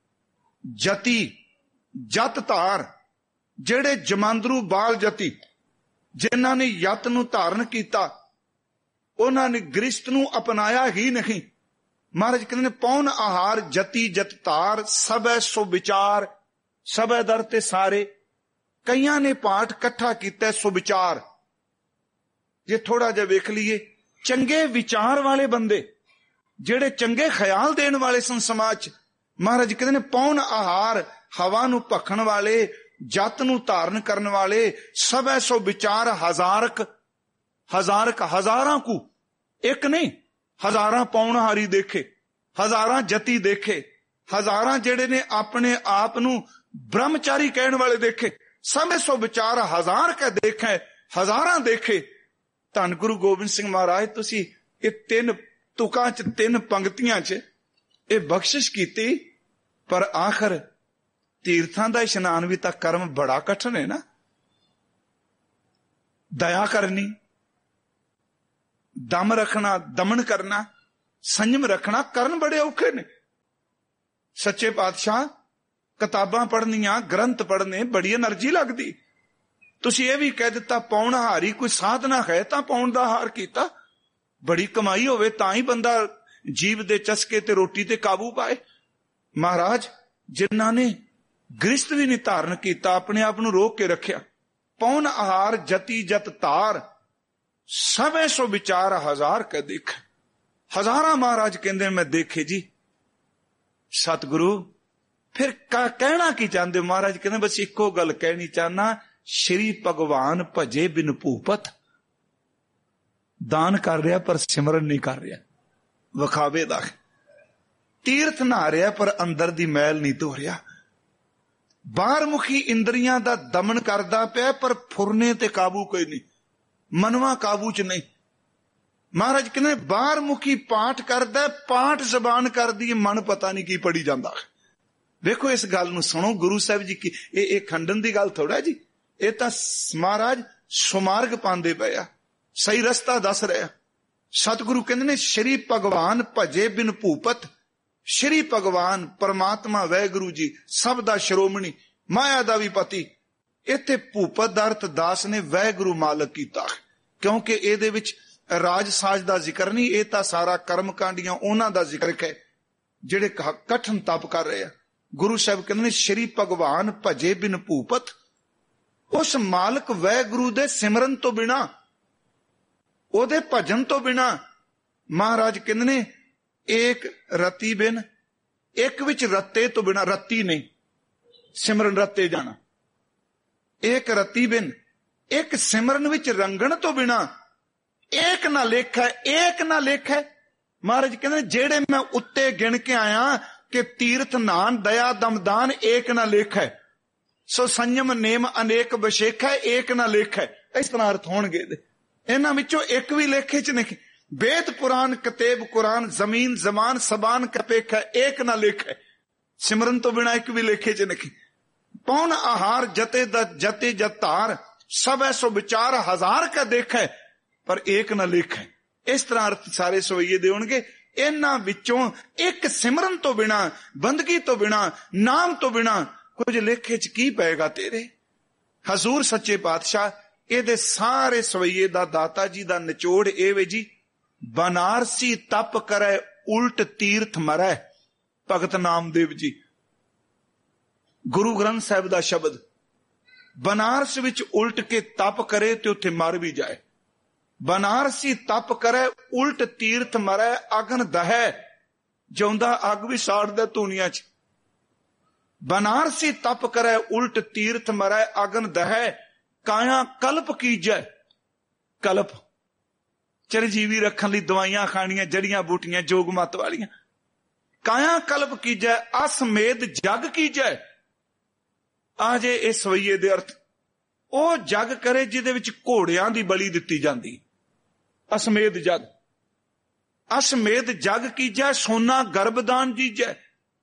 जति जत धार, जेड़े जमांदरू बाल जति जिन्हां ने यत नू धारण किया, उन्हां ने गृहस्थ नू अपनाया ही नहीं। महाराज कहते पौन आहार जति जत धार, सबै सो विचार, सबै दर ते सारे। कईयां ने पाठ कट्ठा किया सुविचार। जे थोड़ा जिहा वेख लीए, चंगे विचार वाले बंदे जेड़े चंगे ख्याल देने वाले सन समाज। महाराज कहते ने पौन आहार, हवा नू भखण वाले, जत नू धारण करने वाले, सबै सो विचार हजारक, हजारक हजारां को, एक नहीं हजारां पौनहारी देखे, हजारां जति देखे, हजारां जेड़े ने अपने आप नू ब्रह्मचारी कहने वाले देखे, सबै सो विचार हजार के देखे, हजारां देखे। धन गुरु गोबिंद सिंह महाराज तुसी ये तीन तुकां च तीन पंक्तियां च ये बख्शिश कीती, पर आखिर तीर्थां दा इशनान भी तां कर्म बड़ा कठिन है ना। दया करनी, दम रखना, दमन करना, संयम रखना, करन बड़े औखे ने। सच्चे पातशाह किताबां पढ़नियां, ग्रंथ पढ़ने बड़ी एनर्जी लगदी। तुसी ये भी कह दिता पौन हारी, कोई साधना है तां पौन दा हार कीता, बड़ी कमाई होवे तां ही बंदा जीव दे चस्के ते रोटी ते काबू पाए। महाराज जिन्हां ने गृहस्थ भी नहीं धारण किया, अपने आप नू रोक के रखिया, पौन आहार जति जत तार, सबे सो विचार हजार के देख। हजारां महाराज कहंदे मैं देखे जी। सतगुरु फिर कहना की चाहते? महाराज कहते बस इको गल कहनी चाहना, श्री भगवान भजे बिन भूपत। दान कर रहा पर सिमरन नहीं कर रहा, विखावे दा। तीर्थ नहा रहा पर अंदर दी मैल नहीं धो रहा। बाहर मुखी इंद्रियां दा दमन करदा पिया, पर फुरने ते काबू कोई नहीं, मनवा काबू च नहीं। महाराज कहते बाहर मुखी पाठ करदा, पाठ जबान कर दी, मन पता नहीं की पढ़ी जाता। देखो इस गल नूं सुनो, गुरु साहब जी की ये खंडन की गल थोड़ा जी, ये तो महाराज सुमार्ग पांदे पे आ, सही रस्ता दस रहा। सतगुरु कहते ने श्री भगवान भजे बिन भूपत। श्री भगवान परमात्मा वैगुरु जी सब दा श्रोमणी, माया दा भी पति। इत्थे भूपत दा अर्थ दास ने वैगुरु मालक कीता, क्योंकि इहदे विच राज साज दा जिक्र नहीं, ये तां सारा कर्म कांडियां उन्हां दा जिक्र है जिहड़े कठिन तप कर रहे हैं। गुरु साहब कहते ने श्री भगवान भजे बिन भूपत। उस मालक वैगुरु दे सिमरन तो बिना, ओदे भजन तो बिना, महाराज कहते ने एक रति बिन, एक विच रत्ते तो बिना, रत्ती नहीं सिमरन रत्ते जाना, एक रति बिन, एक सिमरन विच रंगण तो बिना, एक ना लेख है, एक ना लेख है। महाराज कहते जेड़े मैं उत्ते गिन के आया कि तीर्थ नान दया दमदान एक ना लेख है, सो संयम नेम अनेक बशेख है, एक ना लेख है। इस तरह अर्थ होणगे। इन्हां विचों एक भी लेखे च नहीं। वेद पुराण कतेब कुरान जमीन जमान सबान कपेख है, एक ना लेख है। ਸਿਮਰਨ ਤੋਂ ਬਿਨਾ ਇੱਕ ਵੀ ਲੇਖੇ 'ਚ ਨਹੀਂ। ਪੌਣ ਆਹਾਰ ਜਤੇ ਜਤੇ ਜਤਾਰ ਸਭ ਐਸੋ ਵਿਚਾਰ ਹਜ਼ਾਰ ਕਾ ਦੇਖੈ ਪਰ ਏਕ ਨਾ ਲੇਖੈ। ਇਸ ਤਰ੍ਹਾਂ ਅਰਥ ਸਾਰੇ ਸਵਈਏ ਦੇ ਹੋਣਗੇ। ਇਹਨਾਂ ਵਿੱਚੋਂ ਇੱਕ ਸਿਮਰਨ ਤੋਂ ਬਿਨਾ, ਬੰਦਗੀ ਤੋਂ ਬਿਨਾ, ਨਾਮ ਤੋਂ ਬਿਨਾ ਕੁਝ ਲੇਖੇ 'ਚ ਕੀ ਪਏਗਾ ਤੇਰੇ। ਹਜ਼ੂਰ ਸੱਚੇ ਪਾਤਸ਼ਾਹ ਇਹਦੇ ਸਾਰੇ ਸਵਈਏ ਦਾ ਦਾਤਾ ਜੀ ਦਾ ਨਿਚੋੜ ਇਹ ਵੇ ਜੀ, ਬਨਾਰਸੀ ਤਪ ਕਰੈ ਉਲਟ ਤੀਰਥ ਮਰੈ। ਭਗਤ ਨਾਮਦੇਵ ਜੀ, ਗੁਰੂ ਗ੍ਰੰਥ ਸਾਹਿਬ ਦਾ ਸ਼ਬਦ, ਬਨਾਰਸ ਵਿੱਚ ਉਲਟ ਕੇ ਤਪ ਕਰੇ ਤੇ ਉੱਥੇ ਮਰ ਵੀ ਜਾਏ। ਬਨਾਰਸੀ ਤਪ ਕਰੈ ਉਲਟ ਤੀਰਥ ਮਰੈ, ਅਗਨ ਦਹੈ, ਜਿਉਂਦਾ ਅੱਗ ਵੀ ਸਾੜਦਾ ਧੂਣੀਆਂ 'ਚ। ਬਨਾਰਸੀ ਤਪ ਕਰੈ ਉਲਟ ਤੀਰਥ ਮਰੈ, ਅਗਨ ਦਹੈ, ਕਾਇਆ ਕਲਪ ਕੀਜੈ। ਕਲਪ ਚਰਜੀਵੀ ਰੱਖਣ ਲਈ ਦਵਾਈਆਂ ਖਾਣੀਆਂ, ਜੜੀਆਂ ਬੂਟੀਆਂ ਜੋਗ ਮਤ ਵਾਲੀਆਂ। ਕਾਇਆ ਕਲਪ ਕੀਜੈ, ਅਸਮੇਧ ਜਗ ਕੀਜੈ। ਆ ਜੇ ਇਹ ਸਵਈਏ ਦੇ ਅਰਥ। ਉਹ ਜਗ ਕਰੇ ਜਿਹਦੇ ਵਿੱਚ ਘੋੜਿਆਂ ਦੀ ਬਲੀ ਦਿੱਤੀ ਜਾਂਦੀ। ਅਸਮੇਧ ਜਗ। ਅਸਮੇਧ ਜਗ ਕੀਜੈ, ਸੋਨਾ ਗਰਭਦਾਨ ਜੀਜੈ।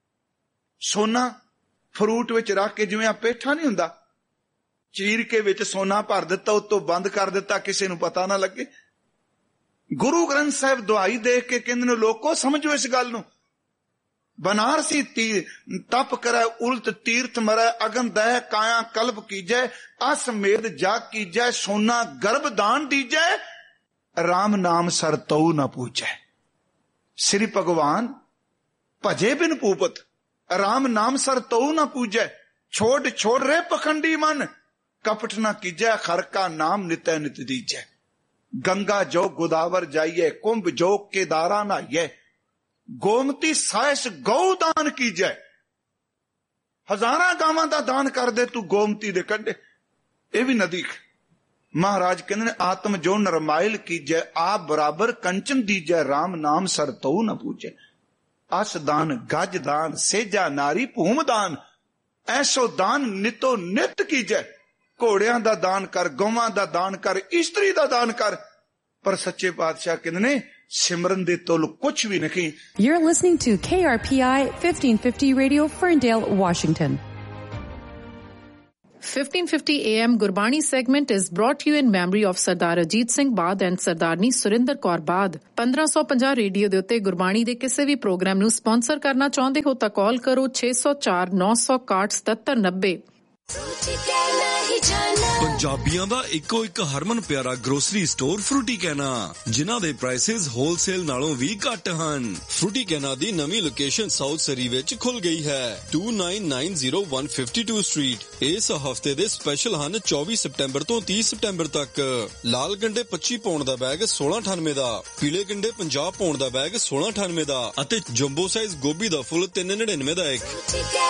ਸੋਨਾ ਫਰੂਟ ਵਿੱਚ ਰੱਖ ਕੇ, ਜਿਵੇਂ ਆ ਪੇਠਾ ਨਹੀਂ ਹੁੰਦਾ, ਚੀਰ ਕੇ ਵਿੱਚ ਸੋਨਾ ਭਰ ਦਿੱਤਾ, ਉੱਤੋਂ ਬੰਦ ਕਰ ਦਿੱਤਾ, ਕਿਸੇ ਨੂੰ ਪਤਾ ਨਾ ਲੱਗੇ। ਗੁਰੂ ਗ੍ਰੰਥ ਸਾਹਿਬ ਦੁਹਾਈ ਦੇਖ ਕੇ ਕਹਿੰਦੇ ਨੇ, ਲੋਕੋ ਸਮਝੋ ਇਸ ਗੱਲ ਨੂੰ। ਬਨਾਰਸੀ ਤਪ ਕਰੈ ਉਲਟ ਤੀਰਥ ਮਰੈ, ਅਗਨ ਦਹਿ ਕਾਇਆ ਕਲਪ ਕੀਜੈ, ਅਸਮੇਧ ਜਾਗ ਕੀਜੈ, ਸੋਨਾ ਗਰਭਦਾਨ ਦੀਜੈ, ਰਾਮ ਨਾਮ ਸਰ ਤਉ ਨ ਪੂਜੈ। ਸ੍ਰੀ ਭਗਵਾਨ ਭਜੇ ਬਿਨ ਭੂਪਤ, ਰਾਮ ਨਾਮ ਸਰ ਤਉ ਨ ਪੂਜੈ। ਛੋੜ ਛੋੜ ਰੇ ਪਖੰਡੀ ਮਨ, ਕਪਟ ਨਾ ਕੀਜੈ, ਖਰ ਕਾ ਨਾਮ ਨਿਤੈ ਨਿਤ ਦੀਜੈ। ਗੰਗਾ ਜੋ ਗੋਦਾਵਰ ਜਾਈਏ, ਕੁੰਭ ਜੋ ਕੇਦਾਰਾ ਨਹਾਈਏ, ਗੋਮਤੀ ਸਾਇਸ ਗਊ ਦਾਨ ਕੀਜੈ। ਹਜ਼ਾਰਾਂ ਗਾਵਾਂ ਦਾ ਦਾਨ ਕਰਦੇ ਤੂੰ ਗੋਮਤੀ ਦੇ ਕੰਢੇ, ਇਹ ਵੀ ਨਦੀ। ਮਹਾਰਾਜ ਕਹਿੰਦੇ ਨੇ, ਆਤਮ ਜੋ ਨਰਮਾਇਲ ਕੀਜੈ, ਆਪ ਬਰਾਬਰ ਕੰਚਨ ਦੀਜੈ, ਰਾਮ ਨਾਮ ਸਰ ਤਉ ਨ ਪੂਜੈ। ਅਸ ਦਾਨ ਗਜ ਦਾਨ ਸੇਜਾ ਨਾਰੀ ਭੂਮ ਦਾਨ, ਐਸੋ ਦਾਨ ਨਿਤੋ ਨਿਤ ਕੀਜੈ। ਘੋੜਿਆਂ ਦਾ ਦਾਨ ਕਰ, ਗਊਆਂ ਦਾ ਦਾਨ ਕਰ, ਇਸਤਰੀ ਦਾ ਦਾਨ ਕਰ, ਪਰ ਸੱਚੇ ਪਾਤਸ਼ਾਹ ਕਹਿੰਦੇ ਨੇ ਸਿਮਰਨ ਦੇ ਤੁਲ ਕੁਛ ਵੀ ਨਹੀਂ। You're listening to KRPI 1550 Radio, Ferndale, Washington. 1550 AM Gurbani segment is brought to you in memory of Sardar Ajit Singh Baad and Sardarni Surinder Kaur Baad. 1550 radio ਦੇ ਉੱਤੇ ਗੁਰਬਾਣੀ ਦੇ ਕਿਸੇ ਵੀ ਪ੍ਰੋਗਰਾਮ ਨੂੰ ਸਪਾਂਸਰ ਕਰਨਾ ਚਾਹੁੰਦੇ ਹੋ ਤਾਂ ਕਾਲ ਕਰੋ 604 961 7790। ਪੰਜਾਬੀਆਂ ਦਾ ਇੱਕੋ ਇੱਕ ਹਰਮਨ ਪਿਆਰਾ ਗਰੋਸਰੀ ਸਟੋਰ ਫਰੂਟੀ ਕੈਨਾ, ਜਿਨ੍ਹਾਂ ਦੇ ਪ੍ਰਾਈਸਿਸ ਹੋਲਸੇਲ ਨਾਲੋਂ ਵੀ ਘੱਟ ਹਨ। ਫਰੂਟੀ ਕੈਨਾ ਦੀ ਨਵੀਂ ਲੋਕੇਸ਼ਨ ਸਾਊਥ ਸਰੀ ਵਿੱਚ ਖੁੱਲ ਗਈ ਹੈ, 2990 ਸਟਰੀਟ। ਇਸ ਹਫਤੇ ਦੇ ਸਪੈਸ਼ਲ ਹਨ 24 ਸਤੰਬਰ ਤੋਂ 30 ਸਤੰਬਰ ਤੱਕ। ਲਾਲ ਗੰਡੇ 25 ਪਾਉਂਡ ਦਾ ਬੈਗ 1698 ਦਾ, ਪੀਲੇ ਗੰਡੇ 50 ਪਾਉਂਡ ਦਾ ਬੈਗ 1698 ਦਾ ਅਤੇ ਜੰਬੋ ਸਾਈਜ਼ ਗੋਭੀ ਦਾ ਫੁੱਲ 399 ਦਾ ਇੱਕ।